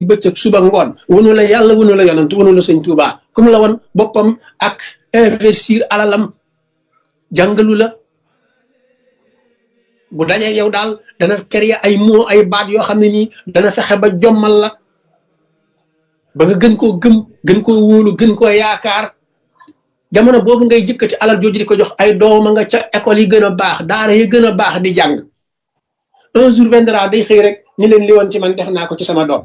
bëccëg suba ngoon wunu la yàlla wunu la yonant wunu la sëñ Tuubaa comme la woon boppam ak investir alalam jàngalu la bu dajee yow daal dana créer ay mots ay baat yoo xam ne nii dana fexe ba jommal la ba nga gën koo gëm gën koo wóolu gën koo yaakaar jamono boobu ngay jëkkati alal jooju di ko jox ay dooma nga ca école yi gën a baax daara yi gën a baax di jàng un jour viendra day xëy rek ni leen li woon ci man def naa ko ci sama doom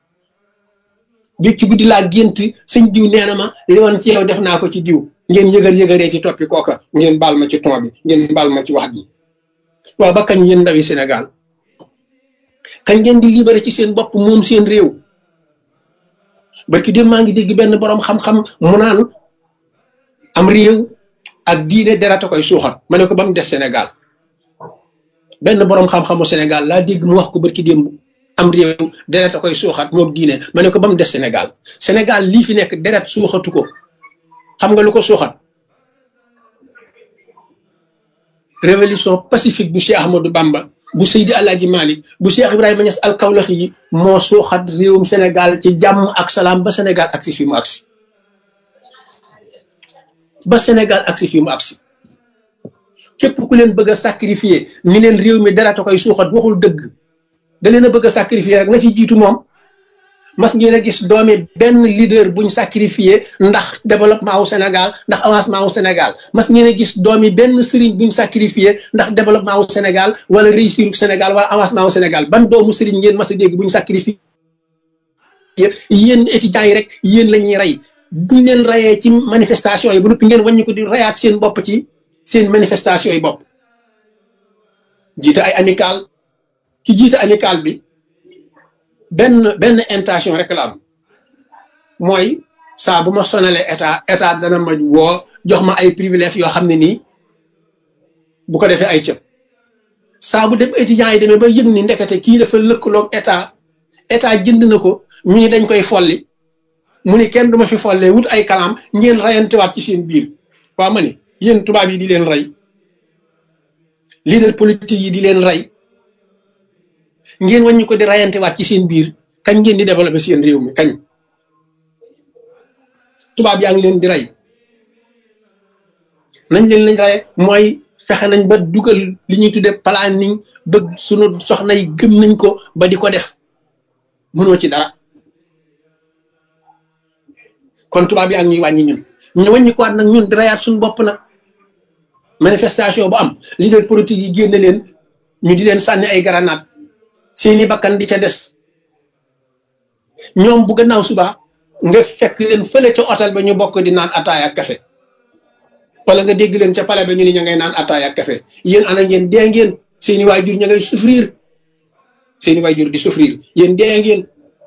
bi ci guddi laa gént sëñ diw nee na ma li woon ci yow def naa ko ci diw ngeen yëgaree ci toppi kooka ngeen baal ma ci ton bi ngeen baal ma ci wax ji waaw ba kañ yéen ndawi Sénégal kañ ngeen di libéré ci seen bopp moom seen réew barki dem maa ngi dégg benn borom xam-xam mu naan am réew ak diine derata koy suuxat ma ne ko ba mu des Sénégal benn borom xam-xamu Sénégal laa dégg mu wax ko barki démb am réew derata koy suuxat moom diine ma ne ko ba mu des Sénégal Sénégal lii fi nekk deret suuxatu ko xam nga lu ko suuxat révolution pacifique bu Cheikh Ahmadou Bamba bu Seydi Alaaji Malik bu Cheikh Ibrahima Niass al Kawlaxi yi moo suuxat réewum Sénégal ci jàmm ak salaam ba Sénégal agsi fi mu agsi ba Sénégal agsi fi mu agsi képp ku leen bëgg a sacrifier ni leen réew mi dara ta koy suuxat waxul dëgg da leen a bëgg a sacrifier rek na ci jiitu moom mas ngeen a gis doomi benn leader buñ sacrifier ndax développement wu Sénégal ndax avancement wu Sénégal mas ngeen a gis doomi benn sëriñ buñ sacrifier ndax développement wu Sénégal wala réussir wu Sénégal wala avancement wu Sénégal ban doomu sëriñ ngeen mas a dégg buñ sacrifier yéen étudiants yi rek yéen la ñuy rey buñ leen rayee ci manifestation yi bu noppi ngeen wàññi ko di rayaat seen bopp ci seen manifestation yi bopp jiite ay amical ki jiite amical bi benn intention rek la am mooy saa bu ma sonalee état dana ma woo jox ma ay privilèges yoo xam ne nii bu ko defee ay cëb saa bu dem étudiants yi demee ba yëg ni ndekete kii dafa lëkkaloog état jënd na ko ñu ni dañ koy folli mu ni kenn duma fi follee wut ay kalaam ngeen rayantewaat ci seen biir waa ma ni yéen tubaab yi di leen rey leader politique yi di leen rey ngeen wàññi ko di rayantewaat ci seen biir kañ ngeen di développé seen réew mi kañ tubaab yaa ngi leen di rey nañ leen lañ rey mooy fexe nañ ba dugal li ñuy tuddee planning bëgg sunu soxna yi gëm nañ ko ba di ko def mënoo ci dara kon tubaab yaa ngi ñuy wàññi ñun ñu wàññi ko waat nag ñun di rayaat suñu bopp nag manifestation bu am leader politique yi génne leen ñu di leen sànni ay grenade seeni bakkan di ca des ñoom bu gannaaw suba nga fekk leen fële ca hôtel ba ñu bokk di naan ataaya ak café wala nga dégg leen ca palais ba ñu ni ña ngay naan ataaya ak café yéen ana ngeen dee ngeen seeni waajur ña ngay souffrir seeni waajur di souffrir yéen dee ngeen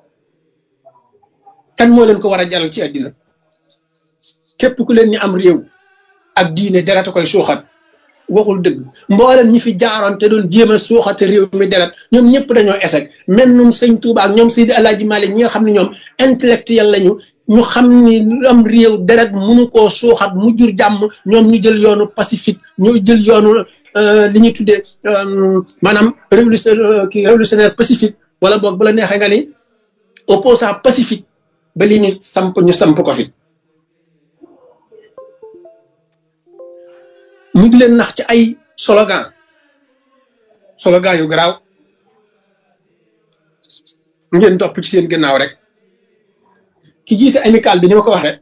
kan moo leen ko war a jaral ci àddina képp ku leen ni am réew ak diine deret a koy suuxat waxul dëgg mboolem ñi fi jaaroon te doon jéem a suuxate réew mi deret ñoom ñëpp dañoo échec mennum sëñ Touba ak ñoom Seydi Alaaji Malik ñi nga xam ne ñoom intellectuel lañu ñu xam ni am réew deret mënu koo suuxat mu jur jàmm ñoom ñu jël yoonu pacifique ñu jël yoonu li ñuy tuddee maanaam révolutionnaire pacifique wala boog bu la neexee nga ni opposant pacifique ba li ñu samp ko fi mu ngi leen nax ci ay slogan yu garaaw ngeen topp ci seen gannaaw rek ki jiite amical bi ni ma ko waxee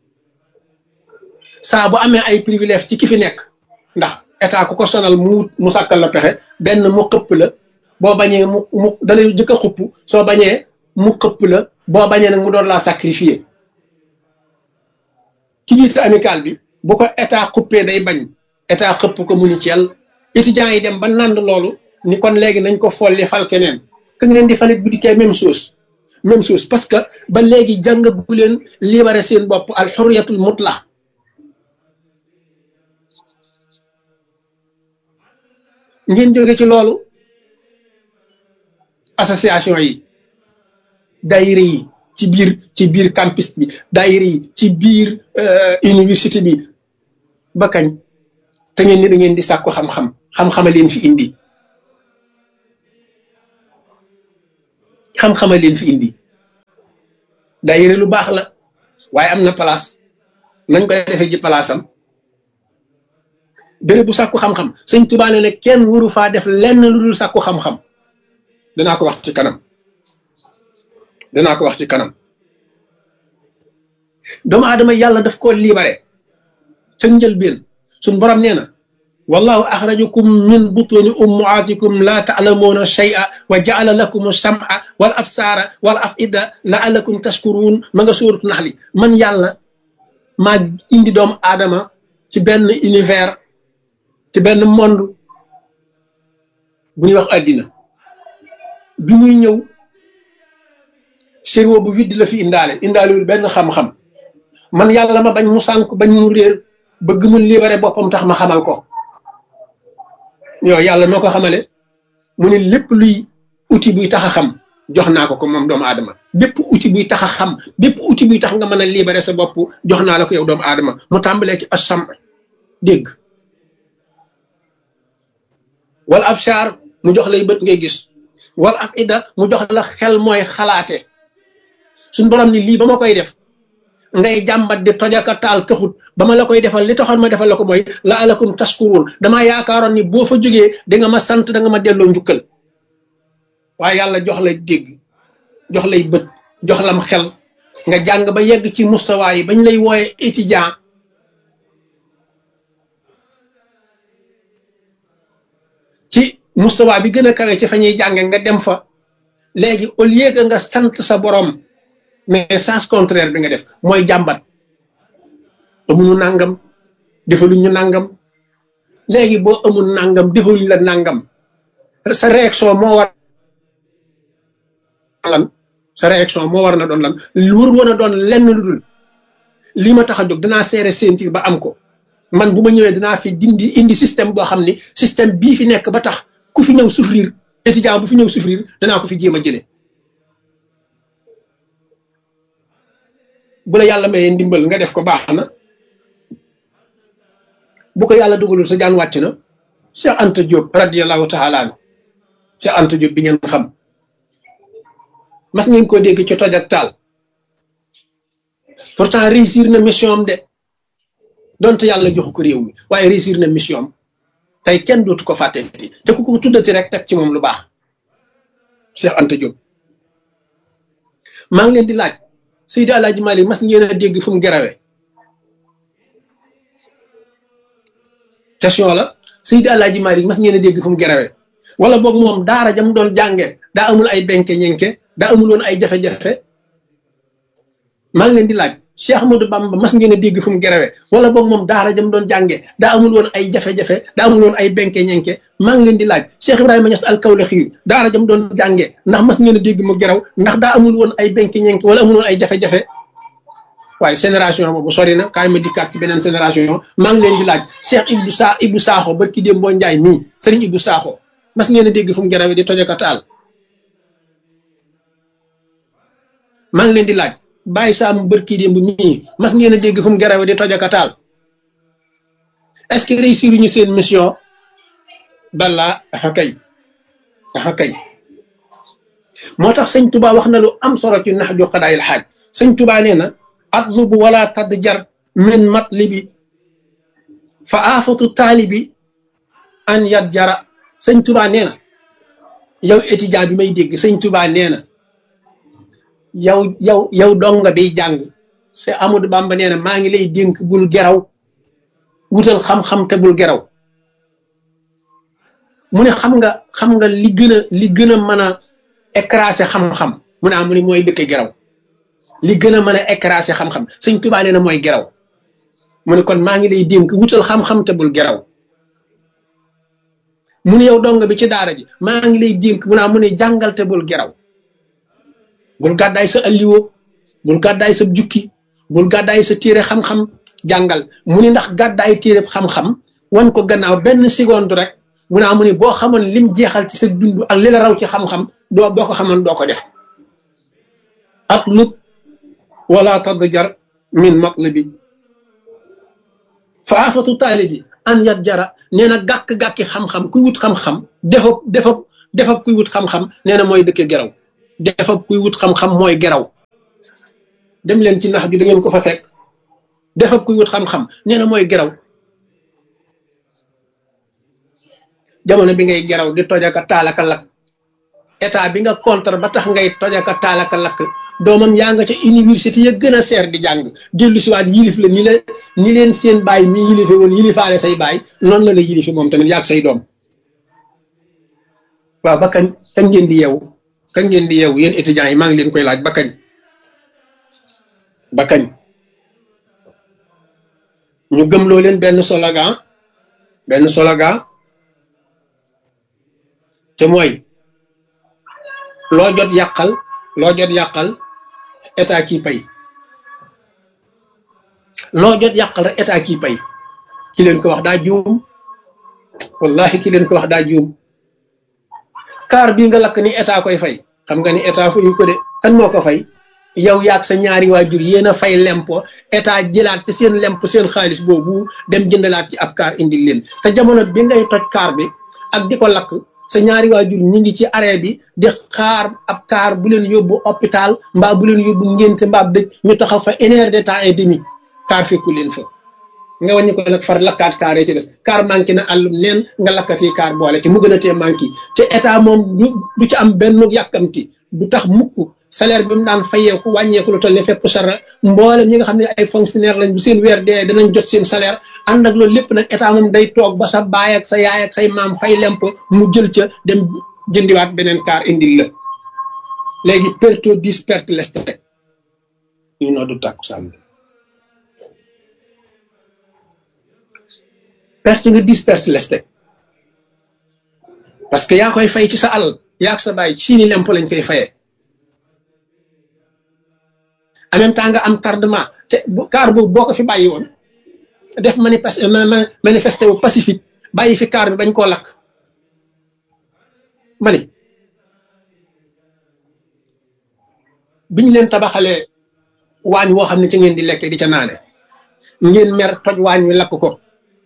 saa bu amee ay privilège ci ki fi nekk ndax état ku ko sonal mu sàkkal la pexe benn mu xëpp la boo bañee mu dalay jëkk a xupp soo bañee mu xëpp la boo bañee nag mu doon laa sacrifier ki jiite amical bi bu ko état xuppee day bañ état xëpp ko mu ni ci yàlla étudiants yi dem ba nand loolu ni kon léegi nañ ko folli fal keneen ka ngeen di falit bu dikkee même chose parce que ba léegi jàngagu leen libéré seen bopp al xurriyatul mutlaq ngeen jóge ci loolu association yi daayira yi ci biir campus bi daayira yi ci biir université bi ba kañ te ngeen ni da ngeen di sàkku xam-xama leen fi indi xam-xama leen fi indi daayira lu baax la waaye am na place nañ koy defee ji place am béréb bu sàkku xam-xam sëñ Tuubaa ne kenn waru faa def lenn lu dul sàkku xam-xam danaa ko wax ci kanam doomu aadama yàlla daf koo libéré ca njëlbéen suñ borom nee na wallahu axrajakum min butuni ummaatikum la taalamuuna shay'a wa jaala lakum sam'a wal absaara wal afida laallakum tashkuruun ma nga suuratu naxli man yàlla maa indi doomu aadama ci benn univers ci benn monde bu ñuy wax àddina bi muy ñëw cerveau bu vide la fi indaalewul benn xam-xam man yàlla ma bañ mu sànk bañ mu réer bëgg mu libéré boppam tax ma xamal ko yow yàlla noo ko xamale mu ne lépp luy outil buy tax a xam jox naa ko moom doomu aadama bépp outil buy tax a xam bépp outil buy tax nga mën a libéré sa bopp jox naa la ko yow doomu aadama mu tàmbalee ci asam dégg wala absaar mu jox lay bët ngay gis wala afida mu jox la xel mooy xalaate suñ borom ni lii ba ma koy def ngay jàmbat di tojaka taal taxut ba ma la koy defal li taxoon ma defal la ko mooy la alakum tashkurun damaa yaakaaroon ni boo fa jógee di nga ma sant da nga ma delloo njukkal waaye yàlla jox lay dégg jox lay bët jox lam xel nga jàng ba yegg ci mustawa yi bañ lay wooye étudiant ci mustawa bi gën a kawe ci fa ñuy jànge nga dem fa léegi au lieu que nga sant sa borom mais sens contraire bi nga def mooy jàmbat amuñu nangam defaluñ ñu nangam léegi boo amul nangam defaluñ la nangam sa réaction moo war lan sa réaction moo war na doon lan wur woon a doon lenn lu dul li ma tax a jóg dinaa seere sentir ba am ko man bu ma ñëwee dinaa fi indi système boo xam ni système bii fi nekk ba tax ku fi ñëw souffrir étudiant bu fi ñëw souffrir danaa ko fi jéem a jële bu la yàlla mayee ndimbal nga def ko baax na bu ko yàlla dugalul sa jaan wàcc na Cheikh Anta Diop radiyallahu taala anhu Cheikh Anta Diop bi ngeen xam mas ngeen ko dégg ci toj ak taal pourtant réussir na mission am de donte yàlla joxu ko réew mi waaye réussir na mission am tey kenn dootu ko fàtteti te ku ko tuddati rek teg ci moom lu baax Cheikh Anta Diop maa ngi leen di laaj Seydi Alaaji Malik mas ngeen a dégg fu mu gerawe question la Seydi Alaaji Malik mas ngeen a dégg fu mu gerawe wala boog moom daara jam doon jànge daa amul ay benke ñenke daa amul woon ay jafe-jafe maa ngi leen di laaj Cheikh Ahmadou Bamba mas ngeen a dégg fu mu gerawe wala boog moom daara jam doon jànge daa amul woon ay jafe-jafe daa amul woon ay benke ñenke maa ngi leen di laaj Cheikh Ibrahima Niass al-Kawlaxi daara jam doon jànge ndax mas ngeen a dégg mu geraw ndax daa amul woon ay benke ñenke wala amul woon ay jafe-jafe waaye génération boobu sori na kaay ma dikkaat ci beneen génération maa ngi leen di laaj Cheikh Ibou Sakho barki démb boo Njaay mii Sëriñ Ibou Sakho mas ngeen a dégg fu mu gerawe di tojaka taal maa ngi leen di laaj Baye Sam bërki démb mii mas ngeen a dégg fu mu gerawe di tojaka taal est-ce que réussir ñu seen mission bala kay moo tax sëñ Tuba wax na lu am solo ci nax ju xadaayil xaaj sëñ Tuba nee na atlubu wala tadjar min matlibi fa aafatu taalibi an yat jara sëñ Tuba nee na yow étudiant bi may dégg sëñ Tuba nee na yow donga biy jàng c'est Amadou Bamba nee na maa ngi lay dénk bul geraw wutal xam-xam te bul geraw mu ne xam nga li gën a mën a écraser xam-xam mu ne mu ne mooy dëkk geraw li gën a mën a écraser xam-xam sëñ Tuubaa nee na mooy geraw mu ne kon maa ngi lay dénk wutal xam-xam te bul geraw mu ne yow donga bi ci daara ji maa ngi lay dénk mu ne jàngal te bul geraw bul gàddaay sa alliwo bul gàddaay sa jukki bul gàddaay sa téere xam-xam jàngal mu ni ndax gàddaay téere xam-xam wan ko gannaaw benn seconde rek mu ne boo xamoon lim jeexal ci sa dund ak li la raw ci xam-xam boo ko xamoon doo ko def atlub wala tadjar min matlibi fa afatu taalibi an yat jara nee na gàkk-gàkki xam-xam kuy wut xam-xam defab kuy wut xam-xam nee na mooy dëkke geraw defab kuy wut xam-xam mooy geraw dem leen ci nax ju da ngeen ko fa fekk defab kuy wut xam-xam nee na mooy geraw jamono bi ngay geraw di tojaka taalaka lakk état bi nga contre ba tax ngay tojaka taalaka lakk doomam yaa nga ca université ya gën a seer di jàng dellu si waat yilif la ni leen seen baay mi yilife woon yilifaale say baay noonu la la yilife moom tamit yaag say doom waaw ba kañ ngeen di yeewu kañ ngeen di yeewu yéen étudiants yi maa ngi leen koy laaj ba kañ ñu gëmloo leen benn slogan te mooy loo jot yàqal état kii pay loo jot yàqal rek état kii pay ki leen ko wax daa juum wallahi ki leen ko wax daa juum kaar bii nga lakk ni état koy fay xam nga ni état fayu ko de kan moo ko fay yow yaag sa ñaari waajur yéen a fay lempo état jëlaat ci seen lemp seen xaalis boobu dem jëndalaat ci ab kaar indil leen te jamono bi ngay toj kaar bi ak di ko lakk sa ñaari waajur ñi ngi ci arrêt bi di xaar ab kaar bu leen yóbbu hôpital mbaa bu leen yóbbu ngénte mbaa dëj ñu taxaw fa 1 heure de temps et demi kaar fekku leen fa nga wàññi ko nag far lakkaat kaar yi ci des kaar manqué na àllum neen nga lakkati kaar boole ci mu gën a tee manqué te état moom du ci am benn yàkkamti du tax mukk salaire bi mu daan fayeeku wàññeeku lu toll ne fépp sara mboolem ñi nga xam ne ay fonctionnaire lañ bu seen weer dee danañ jot seen salaire ànd ak loolu lépp nag état moom day toog ba sa baay ak sa yaay ak say maam fay lemp mu jël ca dem jëndiwaat beneen kaar indil la léegi perto dis perte leste ñu noo du tàkku sàmm perte nga 10 perte leste parce que yaa koy fay ci sa alal yaa ak sa baay ci ni lemp lañ koy fayee en même temps nga am tardement te car boobu boo ko fi bàyyi woon def manifesté wu pacifique bàyyi fi car bi bañ koo lakk ma ni biñ leen tabaxalee waañ woo xam ne ci ngeen di lekke di ca naane ngeen mer toj waañ wi lakk ko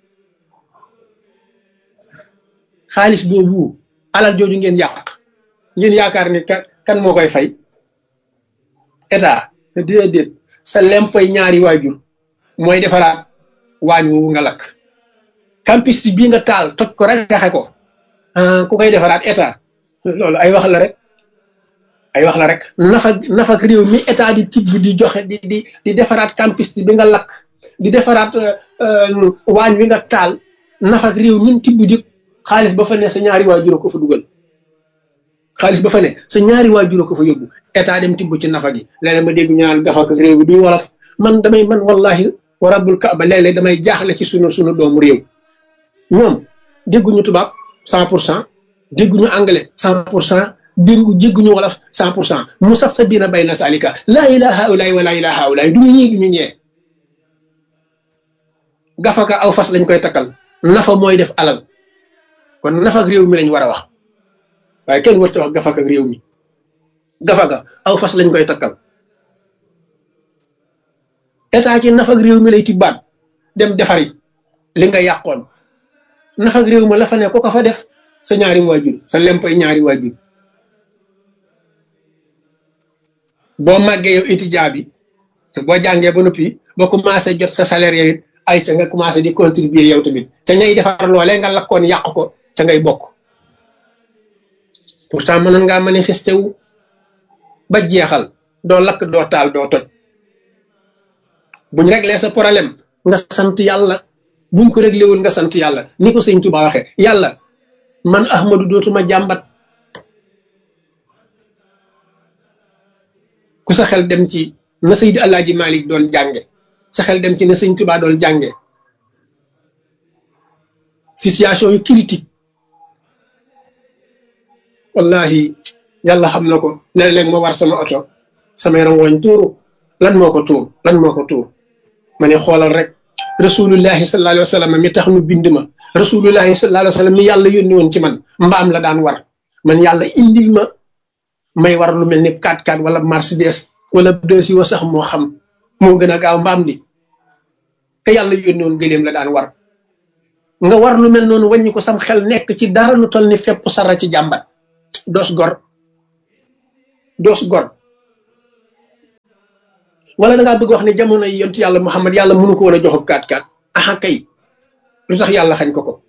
xaalis boobu alal jooju ngeen yàq ngeen yaakaar ni kan moo koy fay état déedéet sa lempay ñaari waajur mooy defaraat waañ woowu nga lakk campus bii nga taal toj ko rek gaxe ko ku koy defaraat état loolu ay wax la rek nafak réew mi état di tibb di joxe di defaraat campus bi nga lakk di defaraat waañ wi nga taal nafak réew mi tibb di xaalis ba fa ne sa ñaari waajur ko fa dugal xaalis ba fa ne sa ñaari waajur ko fa yóbbu état dem tibb ci nafa gi léeg-léeg ma dégg ñu naan gafak réew bi duy wolof man wallahi wa rabbul kaaba léeg-léeg damay jaaxle ci sunu doomu réew ñoom dégguñu tubaab 100% dégguñu anglais 100% jégguñu wolof 100% mu saf sa biina bay na salika laa ilaha ulaay wa laa ilaha ulaay duñu ñii duñu ñee gafaka aw fas lañ koy takkal nafa mooy def alal kon nafak réew mi lañ war a wax waaye kenn warta wax gafak ak réew mi gafaga aw fas lañ koy takkal état ci nafak réew mi lay tibbaat dem defari li nga yàqoon nafak réew ma la fa ne ko fa def sa ñaari waajur sa lempay ñaari waajur boo màggee yow étudiant bi boo jàngee ba noppi boo commencé jot sa salaire yow it ay ca nga commencé di contribuer yow tamit te ñay defar loolee nga lakkoon yàq ko ca ngay bokk pourtant mënoon ngaa manifesté wu ba jeexal doo lakk doo taal doo toj buñ réglé sa problème nga sant yàlla buñ ko réglé wul nga sant yàlla ni ko sëñ Tuba waxee yàlla man Ahmadu dootuma jàmbat ku sa xel dem ci na Seydi Alaaji Malik doon jànge sa xel dem ci na sëñ Tuba doon jànge situation yu critique wallahi yàlla xam na ko léeg-léeg ma war sama oto samay rangooñ tuuru lan moo ko tuur ma ne xoolal rek rasulullahi sallallahu alayhi wa sallam mi tax nu bind ma rasulullahi sallallahu alayhi wa sallam mi yàlla yónni woon ci man mbaam la daan war man yàlla indil ma may war lu mel ni 4x4 wala Mercedes wala deusi wa sax moo xam moo gën a gaaw mbaam di ka yàlla yónni woon gëléem la daan war nga war lu mel noonu wàññi ko sam xel nekk ci dara lu toll ni fépp sara ci jàmbat doos gor wala da ngaa bëgg wax ne jamono yi yontu yàlla Muhammad yàlla mënu ko woon a joxub 4x4 aha kay lu tax yàlla xañ ko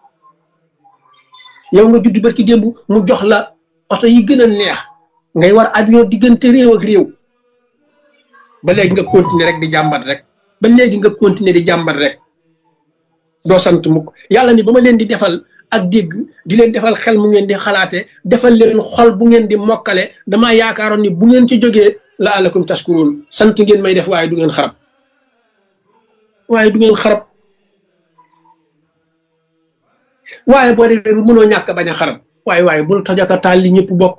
yow nga judd barki démb mu jox la oto yi gën a neex ngay war avion diggante réew ak réew ba léegi nga continuer rek di jàmbat rek ba léegi nga continuer di jàmbat rek doo sant mukk yàlla ni ba ma leen di defal ak dégg di leen defal xel mu ngeen di xalaate defal leen xol bu ngeen di mokkale damaa yaakaaroon ni bu ngeen ci jógee la alakum tashkurun sant ngeen may def waaye du ngeen xarab waaye boo defee bu mënoo ñàkk bañ a xarab waaye bul tojaka taal li ñëpp bokk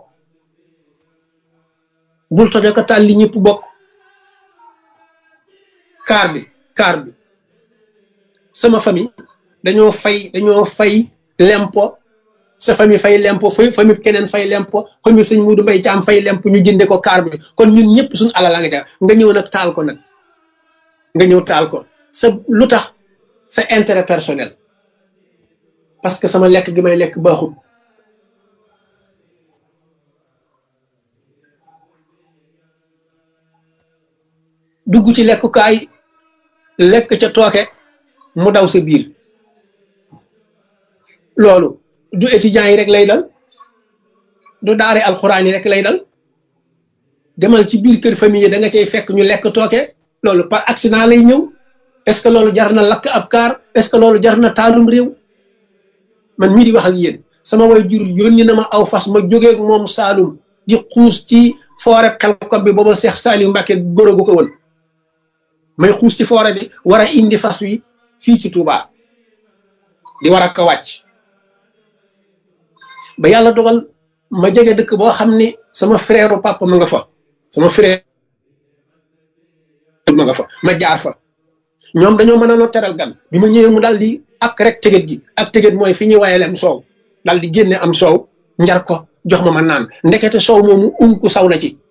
kaar bi sama famille dañoo fay lempo sa famille fay lempo famille keneen fay lempo famille sëñ Muudu Mbay Caam fay lempo ñu jënde ko kaar bi kon ñun ñëpp suñu alal la nga ca nga ñëw nag taal ko sa lu tax sa intérêt personnel parce que sama lekk gi may lekk baaxul dugg ci lekkukaay lekk ca tooke mu daw sa biir loolu du étudiants yi rek lay dal du daare alxuraan yi rek lay dal demal ci biir kër famille yi da nga cay fekk ñu lekk tooke loolu par accident lay ñëw est-ce que loolu jar na lakk ab kaar est-ce que loolu jar na taalum réew man mii di wax ak yéen sama way jur yónni na ma aw fas ma jógee ak moom Saalum di xuus ci foore Xelkom bi booba Seex Saaliw Mbàkke góor gu ko woon may xuus ci foore bi war a indi fas wi fii ci Touba di war a ko wàcc ba yàlla dogal ma jege dëkk boo xam ni sama frère papa ma nga fa ma jaar fa ñoom dañoo mën a noo teral gan bi ma ñëwee mu daal di ak rek tëgët gi ak tëgët mooy fi ñuy wayale am soow daal di génne am soow njar ko jox ma naan ndekete soow moomu unku saw na ci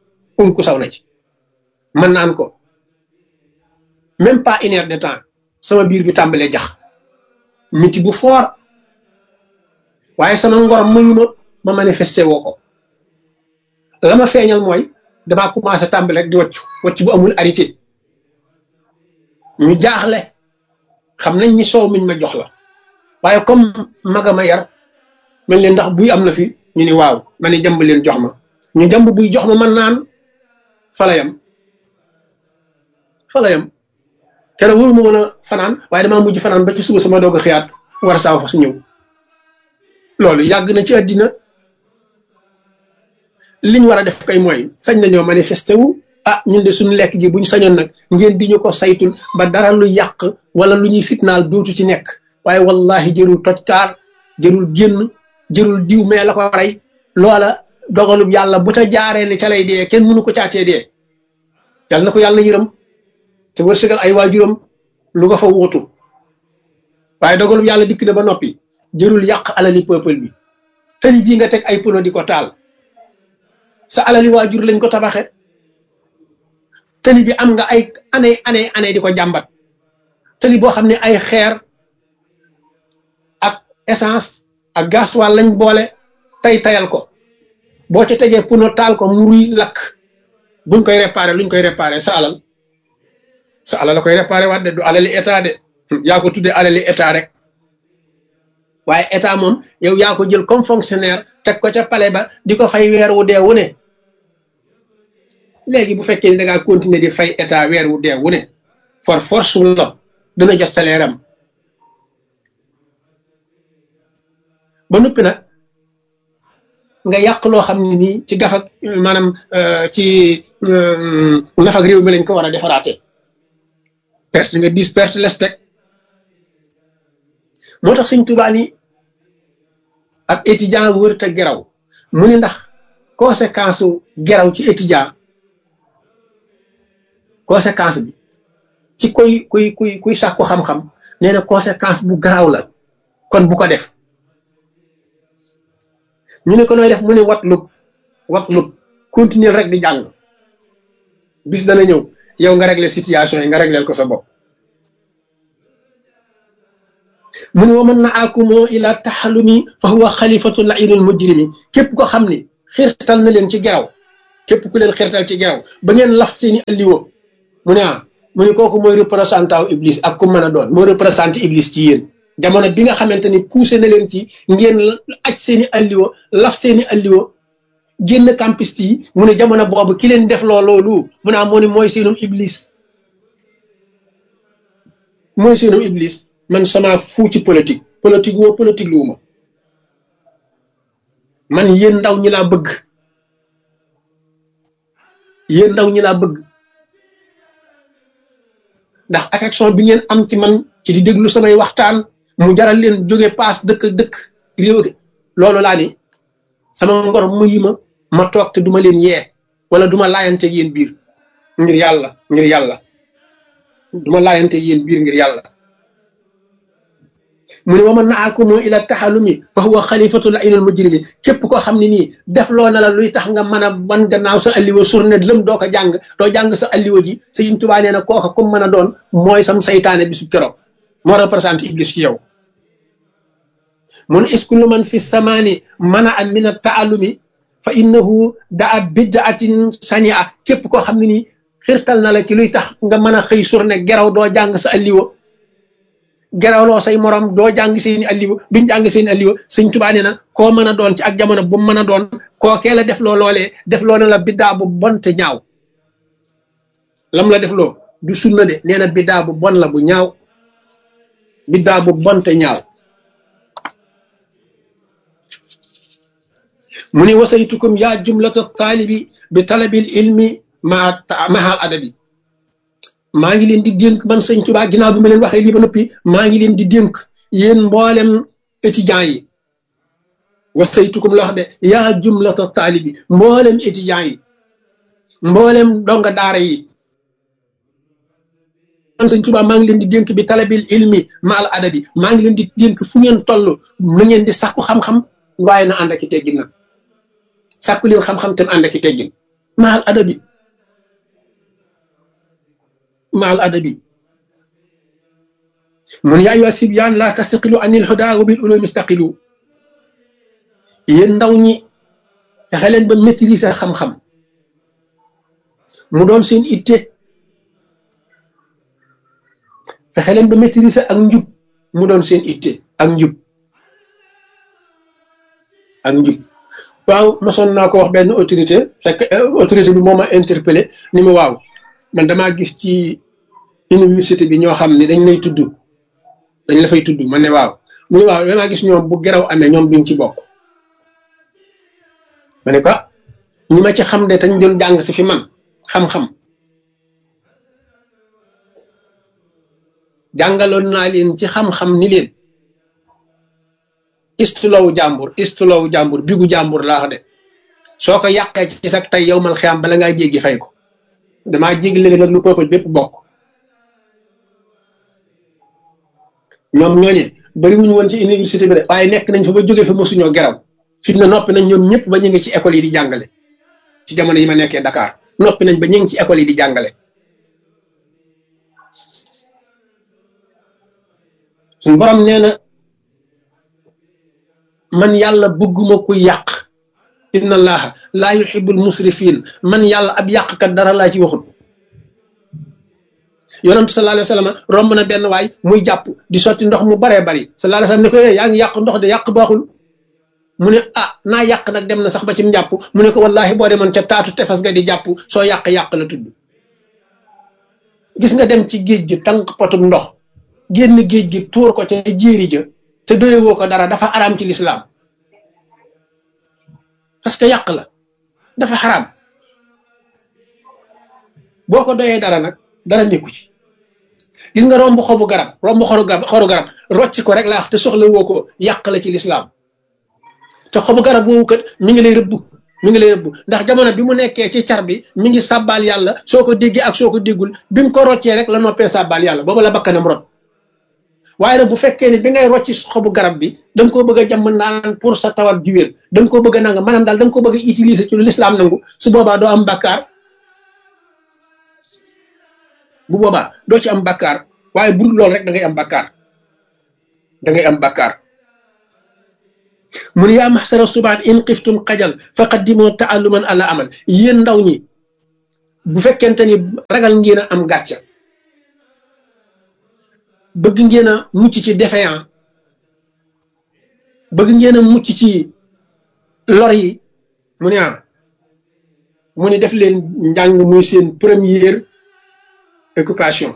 man naan ko même pas une heure de temps sama biir bi tàmbalee jax miti bu fort waaye sama ngor mayuma ma manifesté woo ko la ma feeñal mooy damaa commencé tàmbale rek di wacc bu amul arrêté ñu jaaxle xam nañ ni soow miñ ma jox la waaye comme magama yar mel leen ndax buy am na fi ñu ni waaw ma ni jàmb leen jox ma ñu jàmb buy jox ma man naan falayam keroog wóoru ma mën a fanaan waaye damaa mujj fanaan ba ci suba sama doog a xiyaat war a saaw fas ñëw loolu yàgg na ci àddina liñ war a def kay mooy sañ nañoo manifesté wu ñun de suñu lekk gi buñ sañoon nag ngeen di ñu ko saytul ba dara lu yàq wala lu ñuy fitnaal dootu ci nekk waaye wallahi jërul tojkaar jërul génn jërul diw mais la ko rey loola dogalub yàlla bu ca jaaree ne ca lay dee kenn mënu ko caatee dee yàlla na ko yàlla yërëm te wërsëgal ay waajuram lu nga fa wuutu waaye dogalub yàlla dikk na ba noppi jërul yàq alali peuple bi tali ji nga teg ay pono di ko taal sa alali waajur lañ ko tabaxe tali bi am nga ay année di ko jàmbat tali boo xam ne ay xeer ak essence ak gasoil lañ boole tayal ko boo ca tegee pono taal ko muruy lakk buñ koy réparé luñ koy réparé sa alal la koy réparé waat de du alali état de yaa ko tuddee alali état rek waaye état moom yow yaa ko jël comme fonctionnaire teg ko ca palais ba di ko fay weer wu dee wu ne léegi bu fekkee ni da ngaa continuer di fay état weer wu dee wu ne force la dana jot salaire am ba noppi nag nga yàq loo xam ne nii ci gafak maanaam ci nafak réew mi lañ ko war a defaraate perte nga 10 perte les teg moo tax Sëñ Tuubaa ni ab étudiant wër te geraw mu ni ndax conséquence u geraw ci étudiant conséquence bi ci kuy sàkku xam-xam nee na conséquence bu garaaw la kon bu ko def ñu ne ko nooy def mu ne watlub continuer rek di jàng bis dana ñëw yow nga régler situation yi nga régler ko sa bopp mu ne wa man na akumoo ila taxalumi fa huwa xalifatu lainul mujrimi képp ko xam ni xirtal na leen ci geraw képp ku leen xirtal ci geraw ba ngeen laf seeni alliwo mu ne mu ne kooku mooy représentant wu iblis ak ku mën a doon mooy représenté iblis ci yéen jamono bi nga xamante ni poussé na leen ci ngeen aj seeni alliwo laf seeni alliwo génn campiste yi mu ne jamono boobu ki leen def loolu mu ne moo ne mooy seenum iblis mooy seenum iblis man sama fuu ci politique luuma man yéen ndaw ñi laa bëgg ndax affection bi ngeen am ci man ci di déglu samay waxtaan mu jaral leen jóge paas dëkk réew loolu laa ni sama ngor muyi ma toog te duma leen yee wala duma laayante yéen biir ngir yàlla duma laayante yéen biir ngir yàlla mu ne wa man naakumu ila taxalumi fa huwa xalifatu lainul mujrimi képp koo xam ne nii def loo na la luy tax nga mën a wan gannaaw sa alliwa surne lëm doo jàng sa alliwa ji Sëriñ Tuubaa nee na kooka comme mën a doon mooy sam saytaane bisu keroog moo représenté iblis ci yow mun iskullu man fi samaani mana an min taallumi fa innahu daat bidaatin sania képp koo xam ne nii xirtal na la ci luy tax nga mën a xëy surne geraw doo jàng sa alliwa gerawloo say morom doo jàng seeni alliwa duñ jàng seeni alliwa Sëñ Tuubaa nee na koo mën a doon ci ak jamono bu mën a doon kookee la def loo loolee def loo na la biddaa bu bon te ñaaw lam la def loo du sunna de nee na biddaa bu bon la bu ñaaw biddaa bu bon te ñaaw mu ni wasaytukum yaa jumlata taalibi bi talabil ilmi mahal adabi maa ngi leen di dénk man Sëñ Tuubaa ginnaaw bi ma leen waxee lii ba noppi maa ngi leen di dénk yéen mboolem étudiants yi wasaytukum la wax de yaa jumlata taalibi mboolem étudiants yi mboolem donga daara yi man Sëñ Tuubaa maa ngi leen di dénk bi talabil ilmi mahal adabi maa ngi leen di dénk fu ngeen toll na ngeen di sàkku xam-xam waaye na ànd ak i teggin nag sàkku leen xam-xam te ànd ak i teggin mahal adabi maal adabi mun yaa ayyuha sibyaan laa tastaqilu anil hudaa wa bil ulumi istaqilu yéen ndaw ñi fexe leen ba maîtriser xam-xam mu doon seen itte fexe leen ba maîtriser ak njub mu doon seen itte ak njub waaw mosoon naa ko wax benn autorité fekk autorité bi moo ma interpellé ni ma waaw man damaa gis ci université bi ñoo xam ne dañ la fay tudd man ne waaw mu ne waaw damaa gis ñoom bu geraw amee ñoom duñ ci bokk ma ne ko ñi ma ci xam de tañ doon jàng si fi man xam-xam jàngaloon naa leen ci xam-xam ni leen istuloowu jàmbur bigu jàmbur laa wax de soo ko yàqee ci sax tey yow mal xiyaam bala ngaa jéggi fay ko damaa jéggi léegi nag lu peuple bépp bokk ñoom ñooñe bari wuñu woon ci université bi de waaye nekk nañ fa ba jógee fa mosuñoo geraw fi na noppi nañ ñoom ñëpp ba ñu ngi ci école yi di jàngale ci jamono yi ma nekkee Dakar noppi nañ ba ñu ngi ci école yi di jàngale suñu borom nee na man yàlla bëgguma ku yàq inna allaha laa yuhibbul musrifin man yàlla ab yàqkat dara laa ci waxut yonent sallallahu alayhi wa sallam romb na benn waay muy jàpp di sotti ndox mu baree bari sallallahu alayhi wa sallam ne ko yaa ngi yàq ndox de yàq baaxul mu ne naa yàq nag dem na sax ba ci njàpp mu ne ko wallahi boo demoon ca taatu tefes ga di jàpp soo yàq la tudd gis nga dem ci géej gi tànk potum ndox génn géej gi tuur ko ca jéeri ja te doyewoo ko dara dafa araam ci lislaam parce que yàq la dafa xaraam boo ko doyee dara nag dara nekku ci gis nga romb xobu garab xoru garab rocci ko rek laa wax te soxla woo ko yàq la ci lislaam te xobu garab woowu kat mi ngi lay rëbbu ndax jamono bi mu nekkee ci car bi mi ngi sàbbaal yàlla soo ko déggee ak soo ko déggul bi nga ko roccee rek la noppee sàbbaal yàlla booba la bakkanam rot waaye nag bu fekkee ne bi ngay rocci xobu garab bi da nga koo bëgg a jàmm naan pour sa tawat ju wér da nga koo bëgg a nanga maanaam daal da nga koo bëgg a utiliser ci lu lislaam nangu su boobaa doo am bàkkaar bu boobaa doo ci am bàkkaar waaye bu dul loolu rek da ngay am bàkkaar mun yaa maxsara subaan in xiftum xajal fa qaddimoo taalluman ala amal yéen ndaw ñi bu fekkente ni ragal ngeen a am gàcca bëgg ngeen a mucc ci défaillant bëgg ngeen a mucc ci lor yi mu ni def leen njàng muy seen première occupation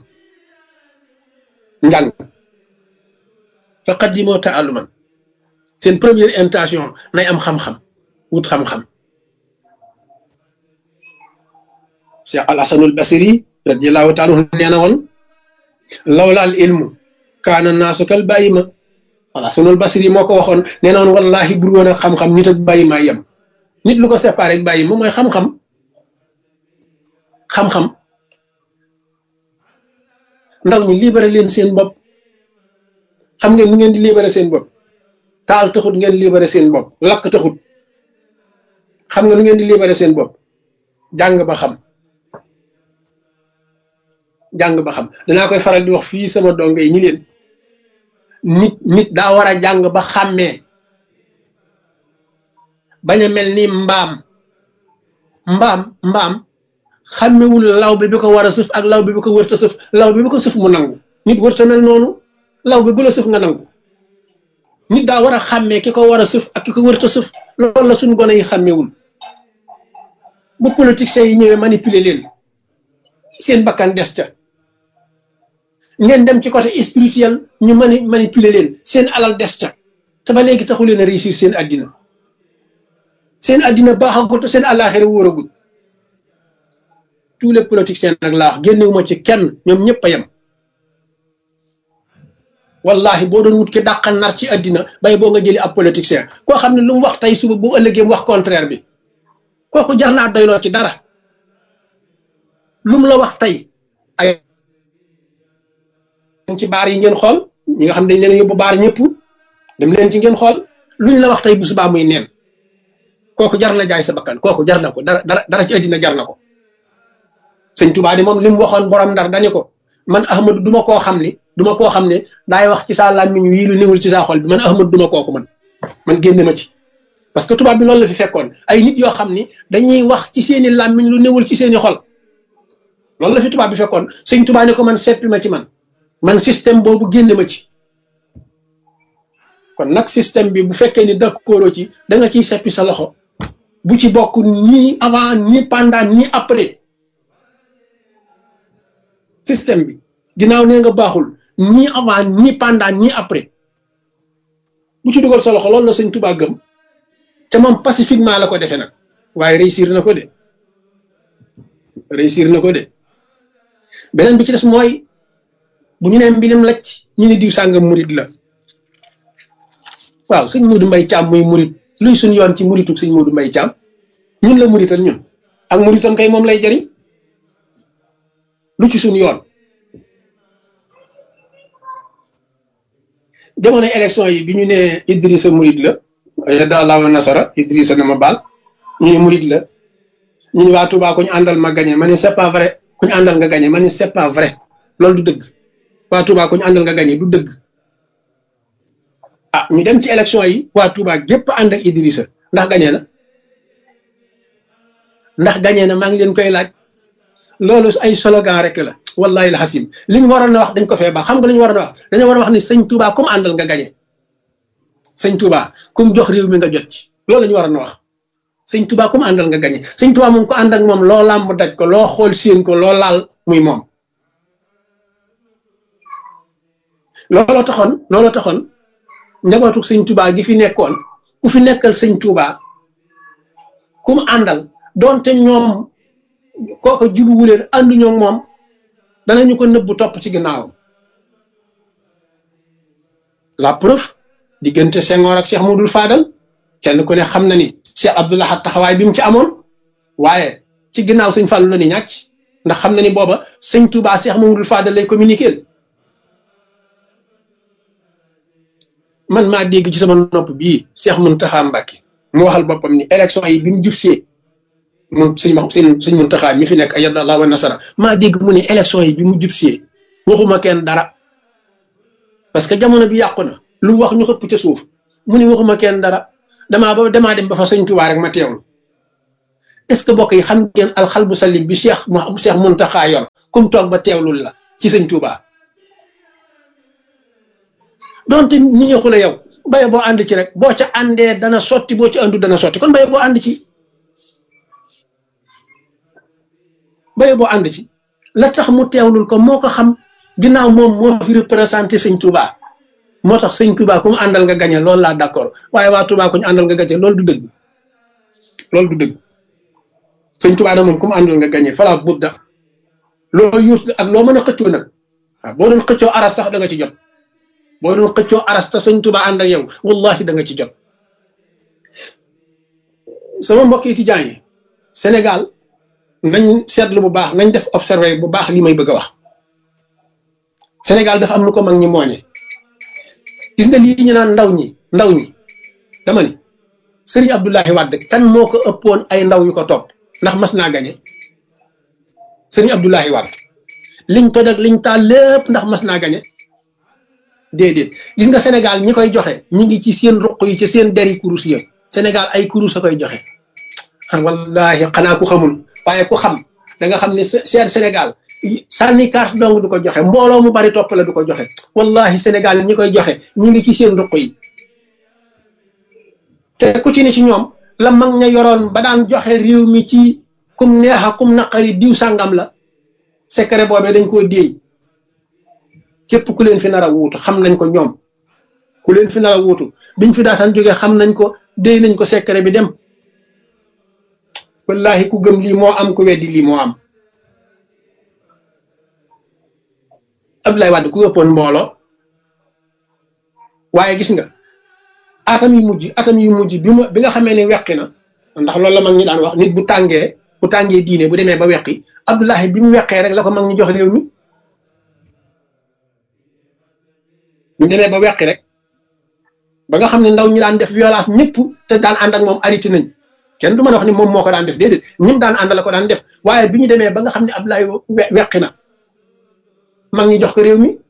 njàng fa qaddimoo taalluman seen première intention nay am xam-xam wut xam-xam Cheikh al Hasanul Basri radiyallahu taala anhu nee na woon lawla al ilmu kaana naasu kal bàyyima al Hasanul Basri moo ko waxoon nee na woon wallahi bur woon a xam-xam nit ak bàyyima yem nit lu ko séparé ak bàyyima mooy xam-xam xam-xam ndaw ñi libéré leen seen bopp xam ngeen mu ngeen di libéré seen bopp taal taxut ngeen libéré seen bopp lakk taxut xam nga lu ngeen di libéré seen bopp jàng ba xam danaa koy faral di wax fii sama dongo yi ñi leen nit daa war a jàng ba xàmmee bañ a mel ni mbaam xàmmewul law bi ko war a sëf ak law bi ko wërta sëf law bi ko sëf mu nangu nit wërta mel noonu law bi bu la sëf nga nangu nit daa war a xàmmee ki ko war a sëf ak ki ko wërta sëf loolu la suñ gone yi xàmmewul bu politiciens yi ñëwee manipuler leen seen bakkan des ca ngeen dem ci côté spirituel ñu manipuler leen seen alal des ca te ba léegi taxu leen a réussir seen addina baaxagul te seen àllaaxira wóoragul tous les politiciens nag laa wax génnewuma ci kenn ñoom ñëpp a yem wallahi boo doon wut ki dàqa nar ci addina bay boo nga jëli ab politicien koo xam ne lu mu wax tey suba bu ëllëgee mu wax contraire bi kooku jar naa doyloo ci dara lu mu la wax tey ay ci baar yi ngeen xool ñi nga xam dañ leen yóbbu baar ñëpp dem leen ci ngeen xool luñ la wax tey bu subaa muy neen kooku jar na jaay sa bakkan kooku jar na ko dara ci addina jar na ko sëñ Tuubaa di moom li mu waxoon borom Ndar dañu ko man Ahmadu duma koo xam ne daay wax ci saa làmmiñ wii lu néewul ci saa xol bi man Ahmadu duma kooku man génne ma ci parce que tubaab bi loolu la fi fekkoon ay nit yoo xam ni dañuy wax ci seeni làmmiñ lu néewul ci seeni xol loolu la fi tubaab bi fekkoon sëñ Tuubaa ne ko man seppi ma ci man système boobu génne ma ci kon nag système bi bu fekkee ni d'accord ci da nga ciy seppi sa loxo bu ci bokk ni avant ni pendant ni après système bi ginnaaw nee nga baaxul ni avant ni pendant ni après bu ci dugal sa loxo loolu la sëñ Tuubaa gëm te moom pacifiquement la ko defee nag waaye réussir na ko de beneen bi ci des mooy bu ñu nee mbilim lacc ñu ne diw sàngam murit la waaw sëñ Modou Mbaye Thiam muy murit luy suñ yoon ci murituk sëñ Modou Mbaye Thiam ñun la murital ñun ak muritam kay moom lay jariñ lu ci suñ yoon jamono élection yi bi ñu ne Idrissa murit la yadallahu nasara Idrissa na ma baal ñu ne murit la ñu ne waa Touba ku ñu àndal ma gagné ma ne c'est pas vrai ku ñu àndal nga gagné ma ne c'est pas vrai loolu du dëgg waa Touba ku ñu àndal nga gagné du dëgg ah ñu dem ci élection yi waa Touba gépp ànd ak Idrissa ndax gagné na maa ngi leen koy laaj loolu ay slogan rek la wallahi alxasim li ñu waroon a wax dañ ko fee baax xam nga li ñu waroon a wax dañoo war a wax ni sëñ Touba comme àndal nga gagné sëñ Touba comme jox réew mi nga jot ci loolu la ñu waroon a wax sëñ Touba comme àndal nga gagné sëñ Touba moom ko ànd ak moom loo làmb daj ko loo xool séen ko loo laal muy moom looloo taxoon njabootu sëñ Touba gi fi nekkoon ku fi nekkal sëñ Touba ku mu àndal doonte ñoom kooko jubuwu leen ànduñoo moom danañu ko nëbbu topp ci ginnaawam la preuve diggante Senghor ak Cheikh Modou Fadal kenn ku ne xam na ni Cheikh Abdoul Ahad taxawaay bi mu ci amoon waaye ci ginnaaw sëñ Fallou la ni ñàcc ndax xam na ni booba sëñ Touba Cheikh Modou Fadal lay communiquer man maa dégg ci sama nopp bii Cheikh Mountakha Mbacké mu waxal boppam ni élection yi bi mu jubsee moom sëñ Mountakha mi fi nekk ayyadallahu wa nasara maa dégg mu ne élection yi bi mu jubsee waxuma kenn dara parce que jamono bi yàqu na lu wax ñu xëpp ca suuf mu ne waxuma kenn dara damaa dem ba fa sëñ Touba rek ma teewlu est-ce que bokk yi xam ngeen alxalbu salim bi Cheikh Muntaxa yor kum toog ba teewlul la ci sëñ Tuubaa donte ñeexu la yow baye boo ànd ci rek boo ca àndee dana sotti boo ci àndu dana sotti kon baye boo ànd ci la tax mu teewlul ko moo ko xam ginnaaw moom moo fi représenté sëñ Touba moo tax sëñ Touba ku mu àndal nga gañe loolu laa d'accord waaye waa Touba ku ñu àndal nga gañe loolu du dëgg sëñ Touba na moom ku mu àndal nga gañe fala budda loo yuus ak loo mën a xëccoo nag waaw boo doon xëccoo aras sax da nga ci jot boo doon xëccoo aras te sëñ Touba ànd ak yow wallahi da nga ci jot sama mbokk yi tijaan yi Sénégal nañ seetlu bu baax nañ def observé bu baax li may bëgg a wax Sénégal dafa am lu ko mag ñi mooñe gis nga lii ñu naan ndaw ñi dama ni Serigne Abdoulaye Wade kan moo ko ëppoon ay ndaw yu ko topp ndax mas naa gañe Serigne Abdoulaye Wade liñ toj ak liñ taal lépp ndax mas naa gañe déedéet gis nga Sénégal ñi koy joxe ñi ngi ci seen ruq yi ci seen deri kurus ya Sénégal ay kurus a koy joxe wallahi xanaa ku xamul waaye ku xam da nga xam ne seet Sénégal sànni carte dong du ko joxe mbooloo mu bari topp la du ko joxe wallahi Sénégal ñi koy joxe ñi ngi ci seen ruq yi te ku ci ne ci ñoom la mag ña yoroon ba daan joxe réew mi ci kum neexa kum naqari diw sàngam la secret boobee dañ koo déey képp ku leen fi nar a wuutu xam nañ ko ñoom ku leen fi nar a wuutu biñ fi daataan jógee xam nañ ko déey nañ ko secret bi dem wallahi ku gëm lii moo am ku weddi lii moo am Abdoulaye Wade ku ëppoon mbooloo waaye gis nga atam yu mujj bi nga xamee ne weqi na ndax loolu la mag ñi daan wax nit bu tàngee diine bu demee ba weqi Abdoulaye bi mu weqee rek la ko mag ñi jox réew mi ñu demee ba weqi rek ba nga xam ne ndaw ñi daan def violence ñëpp te daan ànd ak moom arrêté nañ kenn du mën a wax ni moom moo ko daan def déedéet ñim daan ànd la ko daan def waaye bi ñu demee ba nga xam ne Abdoulaye weqi na mag ñi jox ko réew mi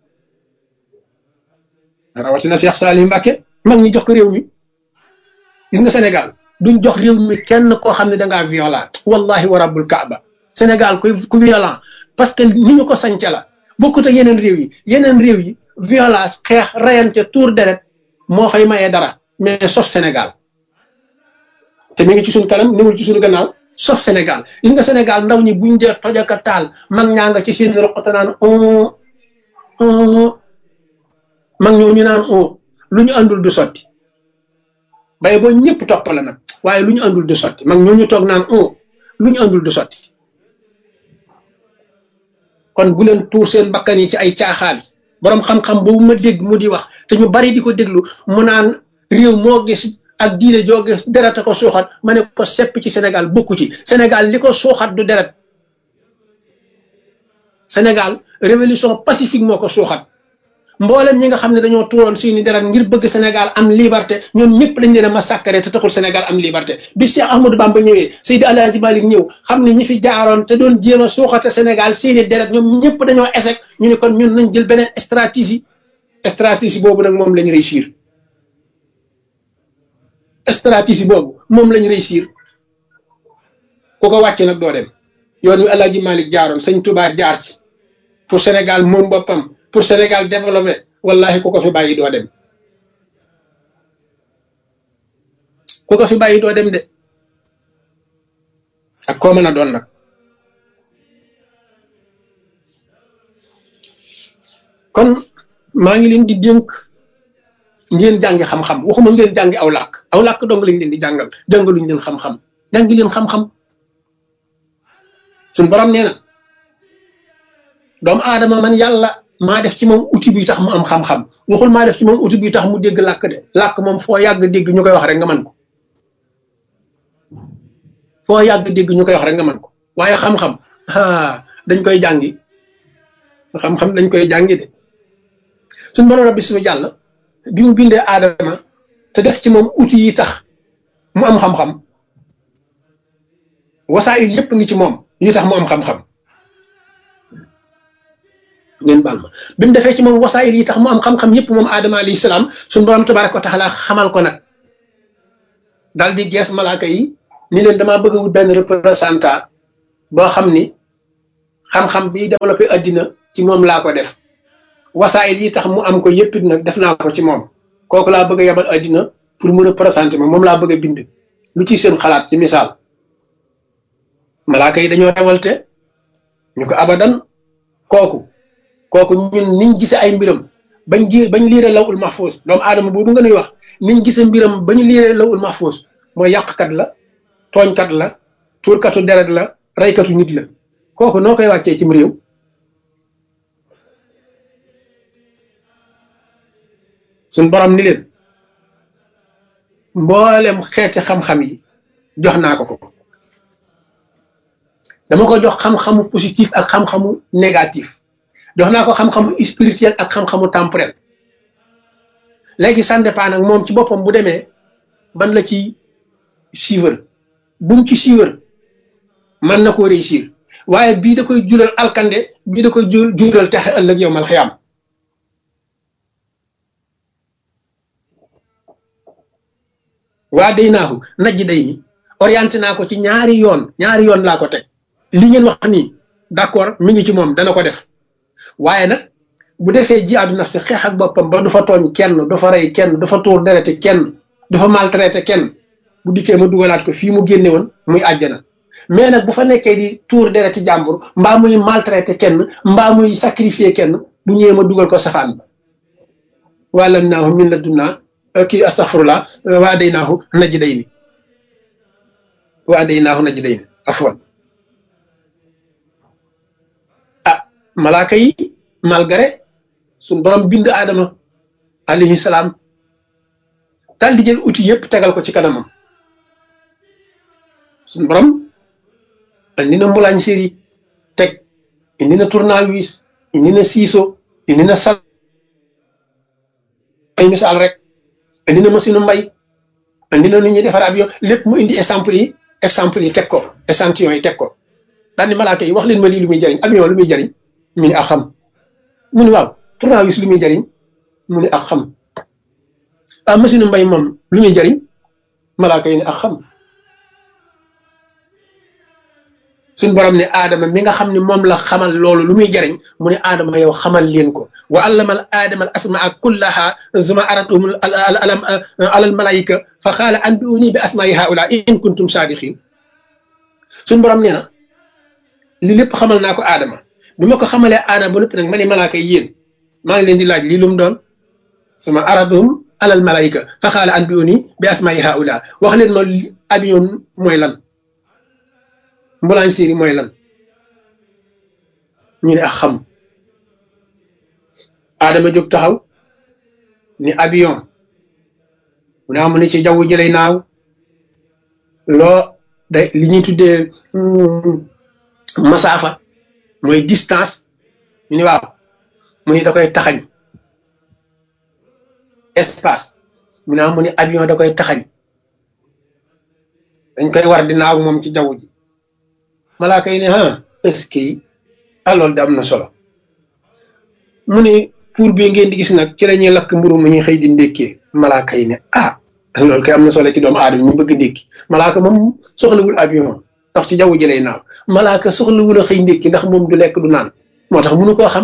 rawatina Cheikh Salim Mbacké mag ñi jox ko réew mi gis nga Sénégal duñ jox réew mi kenn koo xam ne dangaa violent wallahi wa rabbul kaaba Sénégal ku violent parce que ni ñu ko sañca la bokkut ak yeneen réew yi violence xeex rayante tour deret moo fay mayee dara mais sauf Sénégal te mi ngi ci suñ kanam niwul ci suñu gannaaw sauf Sénégal gis nga Sénégal ndaw ñi buñ dee tojaka taal mag ñaa nga ci seen roqata naan mag ñoo ñu naan lu ñu àndul du sotti bay boo ñëpp topp la nag waaye lu ñu àndul du sotti mag ñoo ñu toog naan lu ñu àndul du sotti kon bu leen tuur seen bakkan yi ci ay caaxaan boroom xam-xam boobu ma dégg mu di wax te ñu bari di ko déglu mu naan réew moo gis ak diine joo gis deret a ko suuxat ma ne ko sepp ci Sénégal bokku ci Sénégal li ko suuxat du deret Sénégal révolution pacifique moo ko suuxat mboolem ñi nga xam ne dañoo tuuroon seeni deret ngir bëgg Sénégal am liberté ñoom ñëpp lañ leen a massacré te taxul Sénégal am liberté bi Cheikh Ahmadou Bamba ñëwee Seydi Alaaji Malik ñëw xam ne ñi fi jaaroon te doon jéem a suuxate Sénégal seeni deret ñoom ñëpp dañoo échec ñu ne kon ñun nañ jël beneen stratégie boobu nag moom lañ réussir ku ko wàcc nag doo dem yoon wi Alaaji Malik jaaroon sëñ Touba jaar ci pour Sénégal moom boppam pour Sénégal développé wallahi ku ko fi bàyyi doo dem de ak koo mën a doon nag kon maa ngi leen di dénk ngeen jàngi xam-xam waxuma ngeen jàngi aw làkk dong lañ leen di jàngaluñ leen xam-xam jàngi leen xam-xam suñ borom nee na doomu aadama man yàlla maa def ci moom outil bi tax mu am xam-xam waxul maa def ci moom outil bi tax mu dégg làkk de làkk moom foo yàgg dégg ñu koy wax rek nga man ko waaye xam-xam dañ koy jàngi xam-xam dañ koy jàngi de suñ borom rabbi suñu jàll bi mu bindee aadama te def ci moom outil yi tax mu am xam-xam wasaayil yépp ngi ci moom yi tax mu am xam-xam ngeen baal ma bi mu defee ci moom wasaayil yi tax mu am xam-xam yépp moom aadama alayhi salaam suñu borom tabaraka wa taala xamal ko nag daal di gees malaaka yi ni leen damaa bëgg a wut benn représentant boo xam ni xam-xam bi développé addina ci moom laa ko def wasaayil yi tax mu am ko yëpp it nag def naa ko ci moom kooku laa bëgg a yabal addina pour mu représenter ma moom laa bëgg a bind lu ci seen xalaat ci misaal malaaka yi dañoo rewalte ñu ko abadan kooku ñun niñ gise ay mbiram bañ liire lawul mahfuus doomu aadama boobu nga nuy wax niñ gise mbiram bañu liire lawul mahfuus mooy yàqkat la tooñkat la tuurkatu deret la reykatu nit la kooku noo koy wàccee cim réew suñ borom ni leen mboolem xeeti xam-xam yi jox naa ko dama ko jox xam-xamu positif ak xam-xamu négatif jox naa ko xam-xamu spirituel ak xam-xamu temporel léegi ça dépend nag moom ci boppam bu demee ban la ci suivre bu mu ci suivre mën na koo réussir waaye bii da koy jural alkande bii da koy jural texe ëllëg yow mal xiyaam waa day naaxu najj day ni orienté naa ko ci ñaari yoon laa ko teg li ngeen wax nii d'accord mi ngi ci moom dana ko def waaye nag bu defee jihaadu nafsi xeex ak boppam ba du fa tooñ kenn du fa rey kenn du fa tuur dereti kenn du fa maltraité kenn bu dikkee ma dugalaat ko fii mu génne woon muy àjjana mais nag bu fa nekkee di tuur dereti jàmbur mbaa muy maltraité kenn mbaa muy sacrifier kenn bu ñëwee ma dugal ko safaan ba wàllam naahu min la dunnaa kii astaghfirullah waa day naahu najj day ni afwan malaaka yi malgré suñ borom bind aadama alayhi salaam daal di jël outil yëpp tegal ko ci kanamam suñ borom indi na mbulaañ séri teg indi na tournevis indi na ciseau indi na sal ay misaal rek indi na machine mbay indi na nu ñuy defar avion lépp mu indi exemple yi teg ko échantillon yi teg ko daal ni malaaka yi wax leen ma lii lu muy jariñ avion lu muy jariñ mu ni ak xam mu ni waaw tournevis lu muy jariñ mu ni ak xam machine mbay moom lu muy jariñ malaaka yi ne ak xam suñ borom ne aadama mi nga xam ne moom la xamal loolu lu muy jariñ mu ne aadama yow xamal leen ko wa allamal aadama al asmaa kullaha zuma aratum alal malaika fa qaala anbiuni bi asmaai haula in kuntum saadiqin suñ borom nee na li lépp xamal naa ko aadama bi ma ko xamalee aadama ba noppi nag ma ne malaaka yi yéen maa ngi leen di laaj lii lu mu doon suma aratum alal malaika fa qaala anbiuni bi asmaai haula wax leen ma avion mooy lan mbulaan siiri mooy lan ñu ne ak xam aadama jóg taxaw ni avion mu naa mu ne ci jaww ji lay naaw loo day li ñuy tuddee masaafa mooy distance ñu ne waaw mu ne da koy taxañ espace mu naa mu ne avion da koy taxañ dañ koy war di naaw moom ci jaww ji malaaka yi ne est-ce que loolu da am na solo mu ne pour bi ngeen di gis nag ci la ñuy lakk mburu mu ñuy xëy di ndékkee malaaka yi ne loolu kay am na solo ci doomu aadama ñu bëgg ndékki malaaka moom soxlawul avion ndax ci jaww ji lay naaw malaaka soxlawul a xëy ndékki ndax moom du lekk du naan moo tax mënu koo xam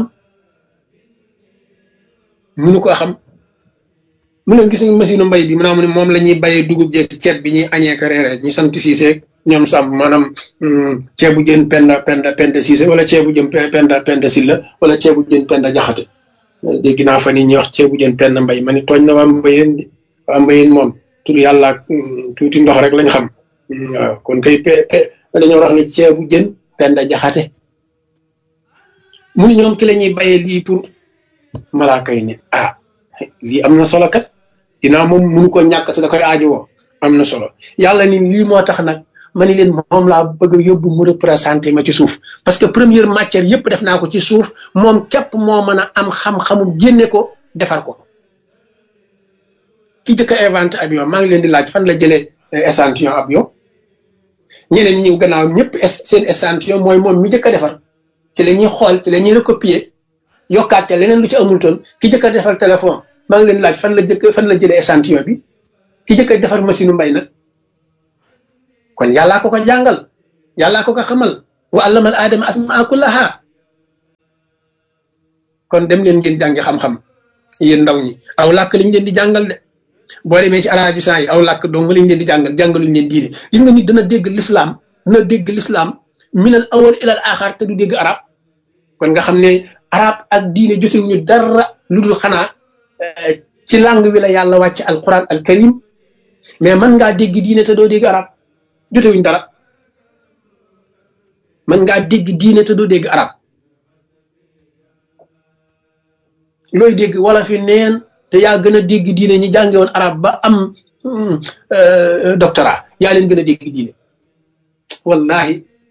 mu ne gis nga machine mbay bi maanaam ne moom la ñuy bayee dugub jeeg ceeb bi ñuy añee ka reere ñu sant siiseeg ñoom sàmm maanaam ceebu jën penda siise wala ceebu jën penda silla wala ceebu jën penda jaxate dégg naa fa ni ñuy wax ceebu jën penda mbay ma ni tooñ na waa mbayeen moom tur yàlla ak tuuti ndox rek lañ xam waaw kon kay dañoo wax ne ceebu jën penda jaxate mu ni ñoom ci la ñuy bayee lii pour malaaka yi ne lii am na solo kat dinaa moom mënu ko ñàkk te da koy aajowoo am na solo yàlla ni lii moo tax nag ma ni leen moom laa bëgg a yóbbu mu représenté ma ci suuf parce que première matière yëpp def naa ko ci suuf moom képp moo mën a am xam-xamu génne ko defar ko ki jëkk a inventé avion maa ngi leen di laaj fan la jëlee échantillon avion ñeneen ñi gannaaw ñëpp seen échantillon mooy moom mi jëkk a defar ci la ñuy xool ci la ñuy recopier yokkaat ca leneen lu ci amul toon ki jëkk a defar téléphone maa ngi leen laaj fan la jëlee échantillon bi ki jëkk a defar machine mbay nag kon yàllaa ko ko jàngal yàllaa ko ko xamal wa allama al aadama asmaa kullaha kon dem leen ngeen jàngi xam-xam yéen ndaw ñi aw làkk liñ leen di jàngal de boo demee ci arabisant yi aw làkk dong lañ leen di jàngal jàngaluñ leen diine gis nga nit dana dégg l'islam minal awal ilal axar te du dégg arab kon nga xam ne arab ak diine jotewuñu dara lu dul xanaa ci langue wi la yàlla wàcc alquran al karim mais mën ngaa dégg diine te doo dégg arab jotewuñ dara mën ngaa dégg diine te doo dégg arab looy dégg wala fi neen te yaa gën a dégg diine ñi jànge woon arab ba am doctorat yaa leen gën a dégg diine wallahi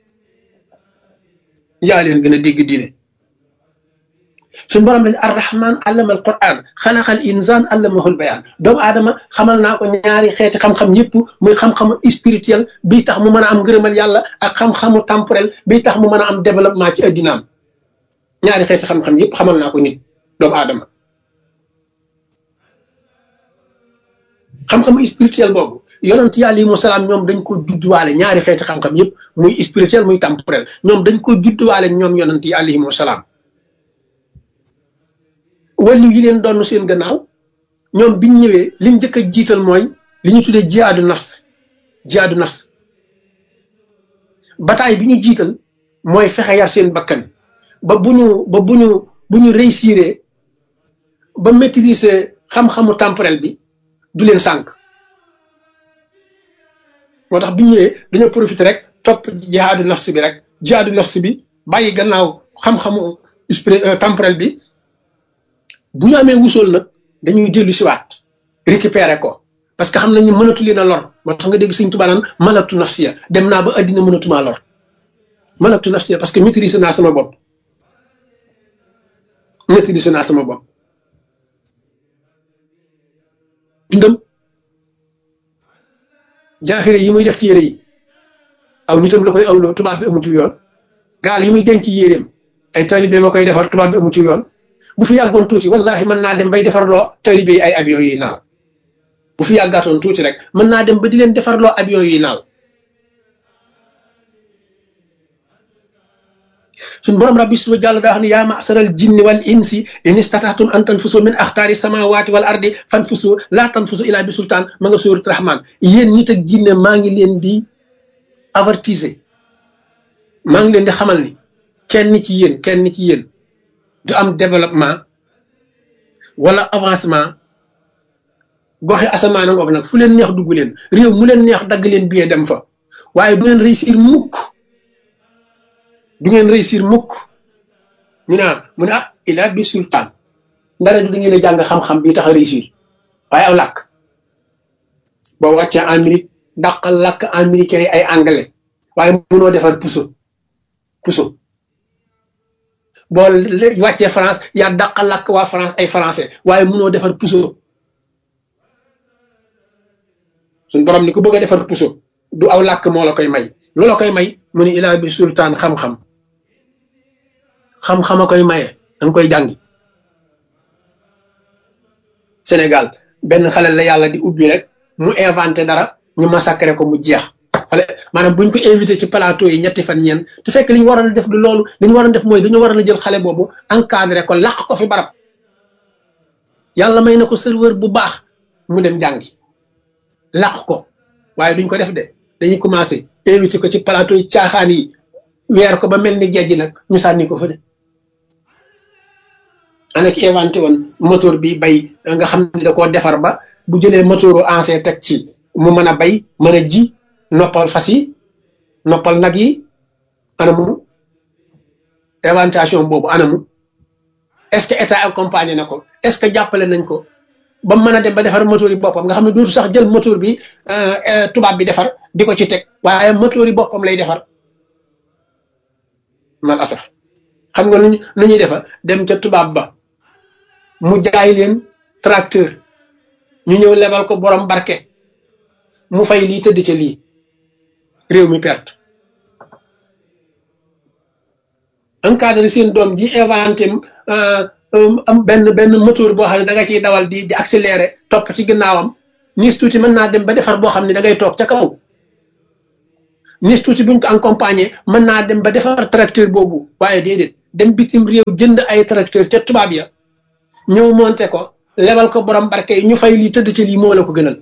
yaa leen gën a dégg diine suñu borom lañ arrahman allama al quran xalaqal insan allamahul bayan doomu aadama xamal naa ko ñaari xeeti xam-xam yëpp muy xam-xamu spirituel bii tax mu mën a am ngërëmal yàlla ak xam-xamu temporel bii tax mu mën a am développement ci addinaam ñaari xeeti xam-xam yëpp xamal naa ko nit doomu aadama xam-xamu spirituel boobu yonent yi alayhimu salaam ñoom dañ ko judduwaale ñaari xeeti xam-xam yëpp muy spirituel muy temporel ñoom dañ ko judduwaale ñoom yonent yi alayhimu salaam wàllu yi leen doon seen gannaaw ñoom biñ ñëwee liñ njëkk a jiital mooy li ñu tuddee jihaadu nafs bataay bi ñu jiital mooy fexe yar seen bakkan ba bu ñu réussir ba maîtriser xam-xamu temporel bi du leen sànq moo tax bi ñu ñëwee dañoo profité rek topp jihaadu nafs bi bàyyi gannaaw xam-xamu temporel bi bu ñu amee wusool nag dañuy dellu siwaat récupérer ko parce que xam nañu mënatu leen a lor moo tax nga dégg Sëñ Tuubaa naan malaktu nafsiya dem naa ba addina mënatumaa lor malaktu nafsiya parce que maîtriser naa sama bopp dundam jaaxire yi muy def ci yére yi aw nitam la koy awloo tubaab bi amutu yoon gaal yi muy denc ci yéreem ay taalibe ma koy defar tubaab bi amutu yoon bu fi yàggoon tuuti wallahi mën naa dem bay defarloo taalibe yi ay avion yi naaw bu fi yàggaatoon tuuti rek mën naa dem ba di leen defarloo avion yi naaw suñ borom rabbi suba jàll daa xam ne yaa ma'saral jinni wal insi in istata'tum an tanfusu min axtaari samawati wal ardi fanfusu laa tanfusu illa bi sultaan ma nga suurat rahman yéen nit ak jinne maa ngi leen di avertiser maa ngi leen di xamal ni kenn ci yéen du am développement wala avancement goxe asamaan ngoog nag fu leen neex dugg leen réew mu leen neex dagg leen billet dem fa waaye du ngeen réussir mukk ñu naan mu ne ila bi sultaan ndara du ngeen a jàng xam-xam bi tax a réussir waaye aw làkk boo wàccee Amérique dàqal làkk américain yi ay anglais waaye mënoo defar puso boo wàccee France yaa dàqal làkk waa France ay français waaye mënoo defar puso suñ borom ni ku bëgg a defar puso du aw làkk moo la koy may lu la koy may mu ne ilaa bi sultaan xam-xam a koy maye danga koy jàngi Sénégal benn xale la yàlla di ubbi rek mu inventé dara ñu massacré ko mu jeex xale maanaam buñ ko invité ci plateau yi ñetti fan ñeent te fekk li ñu waroon a def du loolu li ñu waroon def mooy dañoo waroon a jël xale boobu encadré ko làq ko fi barab yàlla may na ko serveur bu baax mu dem jàngi làq ko waaye duñ ko def de dañuy commencé invité ko ci plateau yi caaxaan yi weer ko ba mel ni géej nag ñu sànni ko fa de ana ki inventé woon moteur bi bay nga xam ne da koo defar ba bu jëlee moteuru ancien teg ci mu mën a bay mën a ji noppal fas yi noppal nag yi anamu inventation boobu anamu est-ce que état accompagné na ko est-ce que jàppale nañ ko ba mën a dem ba defar moteur yi boppam nga xam ne dootu sax jël moteur bi tubaab bi defar di ko ci teg waaye moteur yi boppam lay defar mal asaf xam nga nu ñuy defar dem ca tubaab ba mu jaay leen tracteur ñu ñëw lebal ko borom barke mu fay lii tëdd ca lii réew mi perte encadré seen doom ji inventé am benn moteur boo xam ne da nga ciy dawal di accéléré topp ci ginnaawam niis tuuti mën naa dem ba defar boo xam ne da ngay toog ca kaw nis tuuti buñ ko accompagner mën naa dem ba defar tracteur boobu waaye déedéet dem bitim réew jënd ay tracteur ca tubaab ya ñëw monté ko lebal ko borom barke yi ñu fay lii tëdd ci lii moo la ko gënal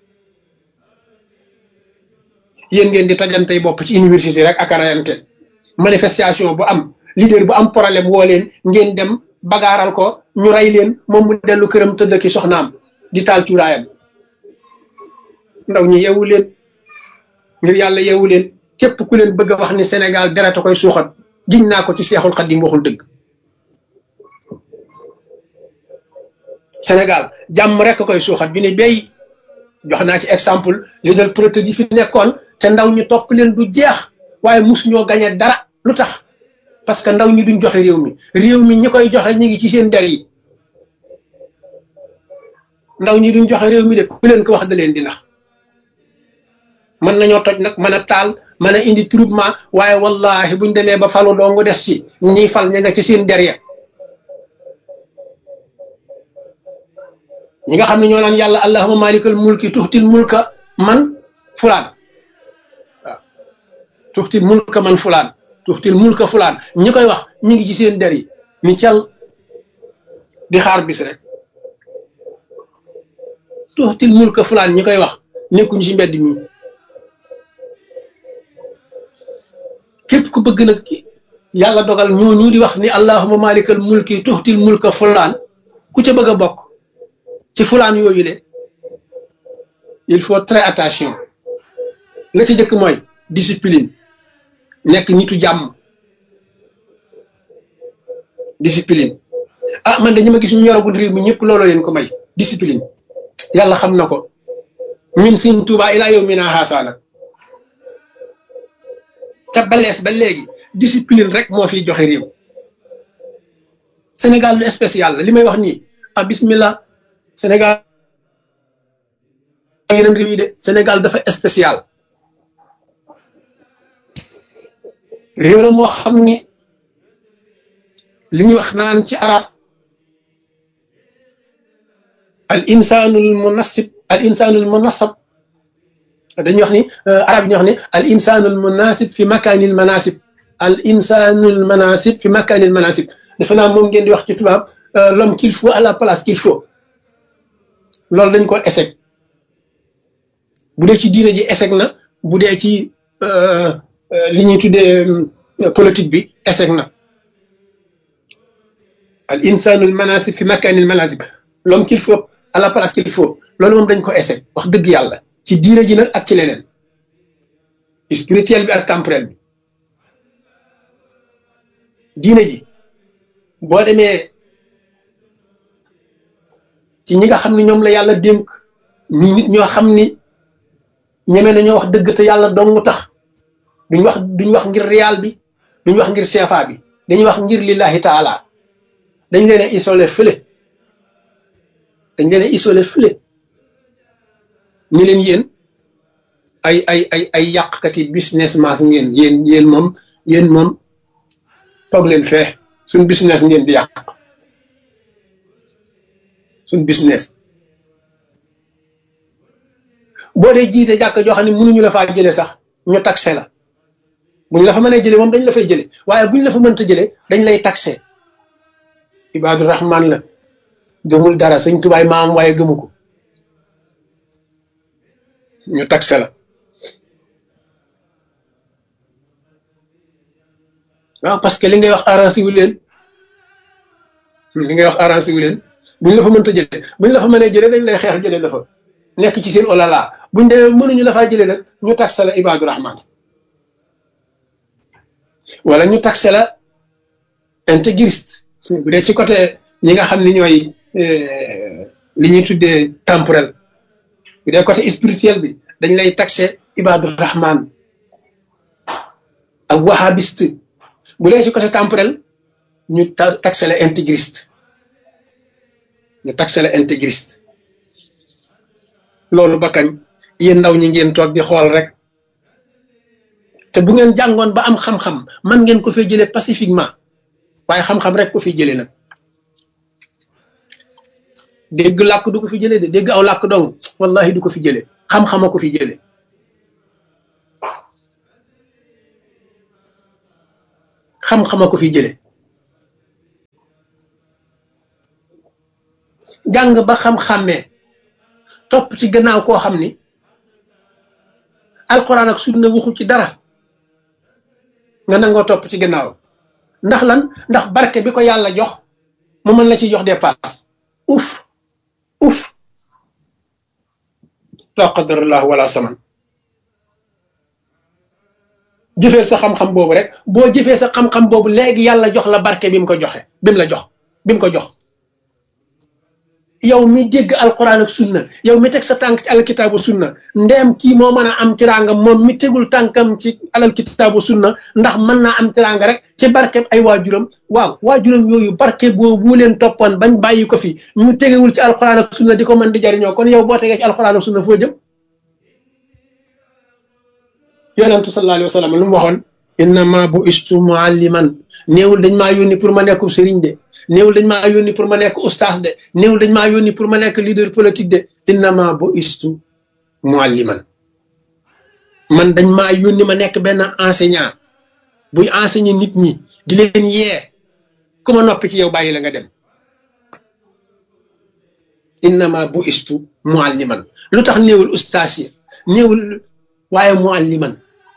yéen ngeen di tojantey bopp ci université rek ak rayante manifestation bu am leader bu am problème woo leen ngeen dem bagaaral ko ñu rey leen moom mu dellu këram tëdd ki soxnaam di taal cuuraayam ndaw ñi yeewu leen ngir yàlla yeewu leen képp ku leen bëgg a wax ni Sénégal dereta koy suuxat giñ naa ko ci Seexul Xadim waxul dëgg Sénégal jàmm rek koy suuxat bi ni béy jox naa ci exemple leader politique yi fi nekkoon te ndaw ñi topp leen du jeex waaye mus ñoo gañe dara lu tax parce que ndaw ñi duñ joxe réew mi ñi koy joxe ñi ngi ci seen der yi ndaw ñi duñ joxe réew mi de ku leen ko wax da leen di nax mën nañoo toj nag mën a taal mën a indi troublement waaye wallahi buñ demee ba falu doongu des ci ñiy fal ña nga ci seen der ya ñi nga xam ne ñoo naan yàlla allahumma malikal mulki tuxtil mulka man fulaan waaw tuxtil mulka man fulaan tuxtil mulka fulaan ñi koy wax ñi ngi ci seen der yi ni cal di xaar bis rek tuxtil mulka fulaan ñi koy wax nekkuñu ci mbedd mi képp ku bëgg nag yàlla dogal ñooñu di wax ni allahumma malikal mulki tuxtil mulka fulaan ku ca bëgg a bokk ci fulaan yooyu le il faut très attention la ci jëkk mooy discipline nekk nitu jàmm discipline ah man de ñi ma gis ñu yoragul réew mi ñëpp looloo leen ko may discipline yàlla xam na ko min Sëñ Tuubaa ilaa yow mi naa xaasaa nag te balees ba léegi discipline rek moo fiy joxe réew Sénégal lu spécial la li may wax nii ah bismillah Sénégal yeneen réew yi de Sénégal dafa spécial réew la moo xam ni li ñuy wax naan ci arab al insanul munasab dañuy wax ni arab yi ñuy wax ni al insanul munasib fi makanil manasib al insanul manasib fi makanil manasib defe naa moom ngeen di wax ci tubaab l'homme qu'il faut à la place qu'il faut loolu dañ ko échec bu dee ci diine ji échec na bu dee ci li ñuy tuddee politique bi échec na al insanul manasib fi makanil manasib l'homme qu'il faut à la place qu'il faut loolu moom dañ ko échec wax dëgg yàlla ci diine ji nag ak ci leneen spirituel bi ak temporel bi diine ji boo demee ci ñi nga xam ne ñoom la yàlla dénk ñi nit ñoo xam ni ñeme nañoo wax dëgg te yàlla dong tax duñ wax ngir riyaal bi duñ wax ngir CFA bi dañuy wax ngir lillahi taala dañ leen a isolé fële ñi leen yéen ay yàqkati business mas ngeen yéen moom toog leen fee suñ business ngeen di yàq suñ business boo dee jiite jàkk joo xam ne mënuñu la faa jële sax ñu taxé la buñ la fa mënee jële moom dañ la fay jële waaye buñ la fa mënta jële dañ lay taxé Ibaadu Rahman la gëmul dara Sëñ Tubaay maam waaye gëmu ko ñu taxé la waaw parce que li ngay wax arrangé wu leen buñ la fa mënta jële buñ la fa mënee jële dañ lay xeex jële la fa nekk ci seen olala buñ demee mënuñu la faa jële nag ñu taxé la Ibaadu Rahman wala ñu taxé la intégriste bu dee ci côté ñi nga xam ni ñooy li ñuy tuddee temporel bu dee côté spirituel bi dañ lay taxé Ibaadu Rahman ak wahhabiste bu dee ci côté temporel ñu taxé la intégriste loolu ba kañ yéen ndaw ñi ngeen toog di xool rek te bu ngeen jàngoon ba am xam-xam man ngeen ko fee jëlee pacifiquement waaye xam-xam rek ko fi jëlee nag dégg làkk du ko fi jëlee de dégg aw làkk dong wallahi du ko fi jëlee xam-xama ko fi jëlee xam-xama ko fi jële jàng ba xam-xàmmee topp ci gannaaw koo xam ni alxuraan ak sunna waxu ci dara nga nangoo topp ci gannaaw ndax lan ndax barke bi ko yàlla jox mu mën la ci jox dépasse uf la qadarallah wala saman jëfeel sa xam-xam boobu rek boo jëfee sa xam-xam boobu léegi yàlla jox la barke bi mu ko joxe bi mu ko jox yow mi dégg alquran ak sunna yow mi teg sa tànk ci alkitaabu sunna ndeem kii moo mën a am tiraanga moom mi tegul tànkam ci alkitaabu sunna ndax mën naa am tiraanga rek ci barke ay waajuram waaw waajuram yooyu barke boobu leen toppoon bañ bàyyi ko fi ñu tegewul ci alquran ak sunna di ko mën di jariñoo kon yow boo tegee ci alquran ak sunna foo jëm yonentu sallallahu alayhi wa sallam lu mu waxoon innama bu istu mualliman néewul dañ maa yónni pour ma nekk sëriñ de néewul dañ maa yónni pour ma nekk ustaas de néewul dañ maa yónni pour ma nekk leader politique de innama bu istu mualliman man dañ maa yónni ma nekk benn enseignant buy enseigner nit ñi di leen yee ku ma noppi ci yow bàyyi la nga dem innama bu istu mualliman lu tax néewul ustaas yi néewul waaye mualliman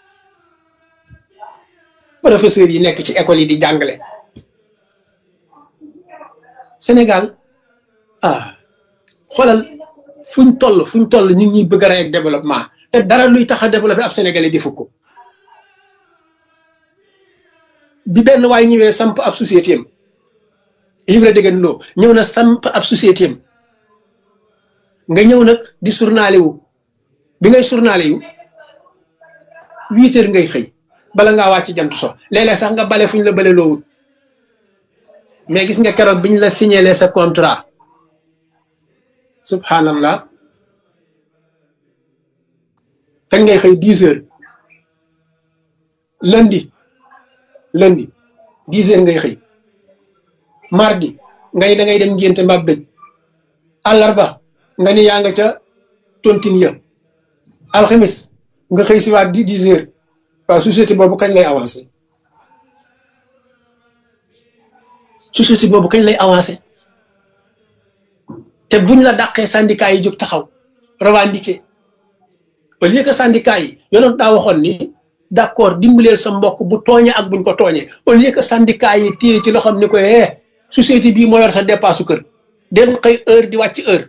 professeurs yi nekk ci école yi di jàngale Sénégal xoolal fuñ toll ñu ngi ñuy bëgg a rey ak développement te dara luy tax a développé ab sénégalais di fukk bi benn waay ñëwee samp ab société am Ibra Degen Lo ñëw na samp ab société am nga ñëw nag di journalé wu bi ngay journalé wu 8 heures ngay xëy bala ngaa wàcc jant so léeg-léeg sax nga bale fuñ la bale loowul mais gis nga keroog biñ la signalé sa contrat subhanallah kañ ngay xëy 10 heures lundi 10 heures ngay xëy mardi nga ni da ngay dem ngénte mbaab dëj àllarba nga ni yaa nga ca tontine ya alxamis nga xëy si waat 10 heures waaw société boobu kañ lay avancé te buñ la dàqee syndicat yi jóg taxaw revendiquer au lieu que syndicat yi yonoon daa waxoon ni d'accord dimbaleel sa mbokk bu tooñee ak buñ ko tooñee au lieu que syndicat yi téye ci loxoom ni ko société bii moo yor sa dépasse kër den xëy heure di wàcc heure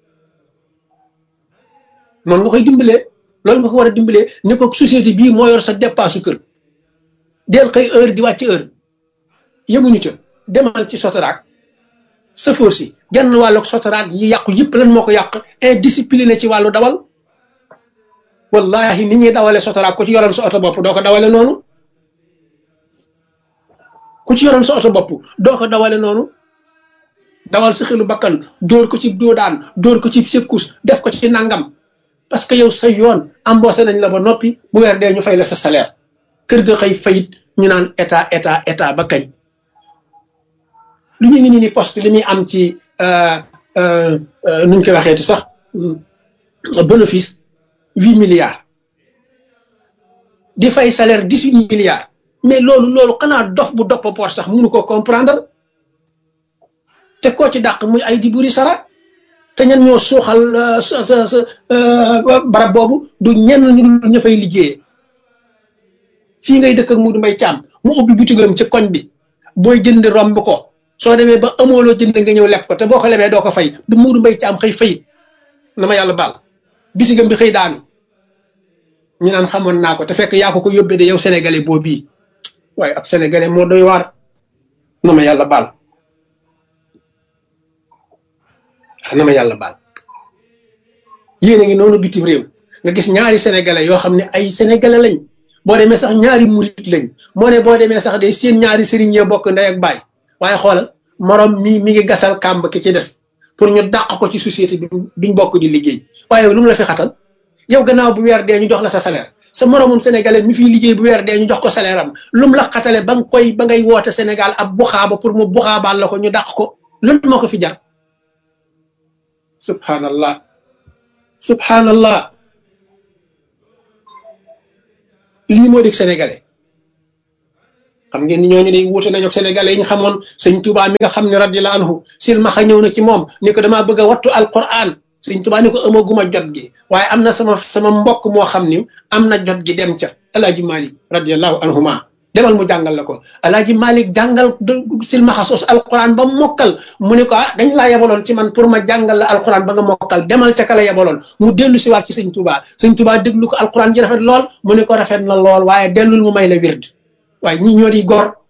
noonu nga koy dimbalee loolu nga ko war a dimbalee ni ko société bii moo yor sa dépasse kër del xëy heure di wàcc heure yemuñu ca demal ci Sotrac sëfoor si genn wàllu Sotrac yi yàqu yëpp lan moo ko yàq indiscipliné ci wàllu dawal wallahi ni ñuy dawale Sotrac ku ci yoroon sa oto bopp doo ko dawale noonu dawal sa xelu bakkan dóor ko ci doodaan dóor ko ci sekkus def ko ci nangam parce que yow sa yoon embauché nañ la ba noppi bu weer dee ñu fay la sa salaire kër ga xëy fayit ñu naan état ba kañ lu ñu ngi ni poste li muy am ci nuñ koy waxeeti sax bénéfice 8 milliards di fay salaire 18 milliards mais loolu xanaa dof bu doppa poos sax mënu ko comprendre te koo ci dàq muy ay di buri sara te ñan ñoo suuxal barab boobu du ñenn ñu fay liggéeyee fii ngay dëkk ak Modou Mbaye Thiam mu ubbi butigam ci koñ bi booy jënd romb ko soo demee ba amooloo jënd nga ñëw leb ko te boo ko lebee doo ko fay du Modou Mbaye Thiam xëy fayit na ma yàlla baal bisigam bi xëy daanu ñu naan xamoon naa ko te fekk yaa ko yóbbee de yow sénégalais boo bii waaye ab sénégalais moo doy waar na ma yàlla baal yéen a ngi noonu bitim réew nga gis ñaari sénégalais yoo xam ne ay sénégalais lañ boo demee sax ñaari murit lañ moo ne boo demee sax day seen ñaari sëriñ yee bokk ndey ak baay waaye xoolal morom mi ngi gasal kàmb ki ci des pour ñu dàq ko ci société bi biñ bokk di liggéey waaye lu mu la fi xatal yow gannaaw bu weer dee ñu jox la sa salaire sa moromum sénégalais mi fiy liggéey bu weer dee ñu jox ko salaire am lu mu la xatale ba ngay woote Sénégal ab buxaaba pour mu buxaabaal la ko ñu dàq ko loolu moo ko fi jar subhanallah lii moo dig sénégalais xam ngeen ni ñooñu day wuute nañu ak sénégalais yi ñu xamoon sëñ Touba mi nga xam ne radiyallahu anhu silmaxa ñëw na ci moom ni ko damaa bëgg a wattu alquran sëñ Touba ni ko amaguma jot gi waaye am na sama mbokk moo xam ni am na jot gi dem ca alaaji Malik radiyallahu anhuma demal mu jàngal la ko alaaji Malik jàngal silmaxa sos alquran ba mokkal mu ne ko dañ laa yebaloon ci man pour ma jàngal la alquran ba nga mokkal demal ca kala yebaloon mu dellu si waat ci sëñ Touba déglu ko alquran ji rafet lool mu ne ko rafet na lool waaye dellul mu may la wird waaye ñi ñoo di gor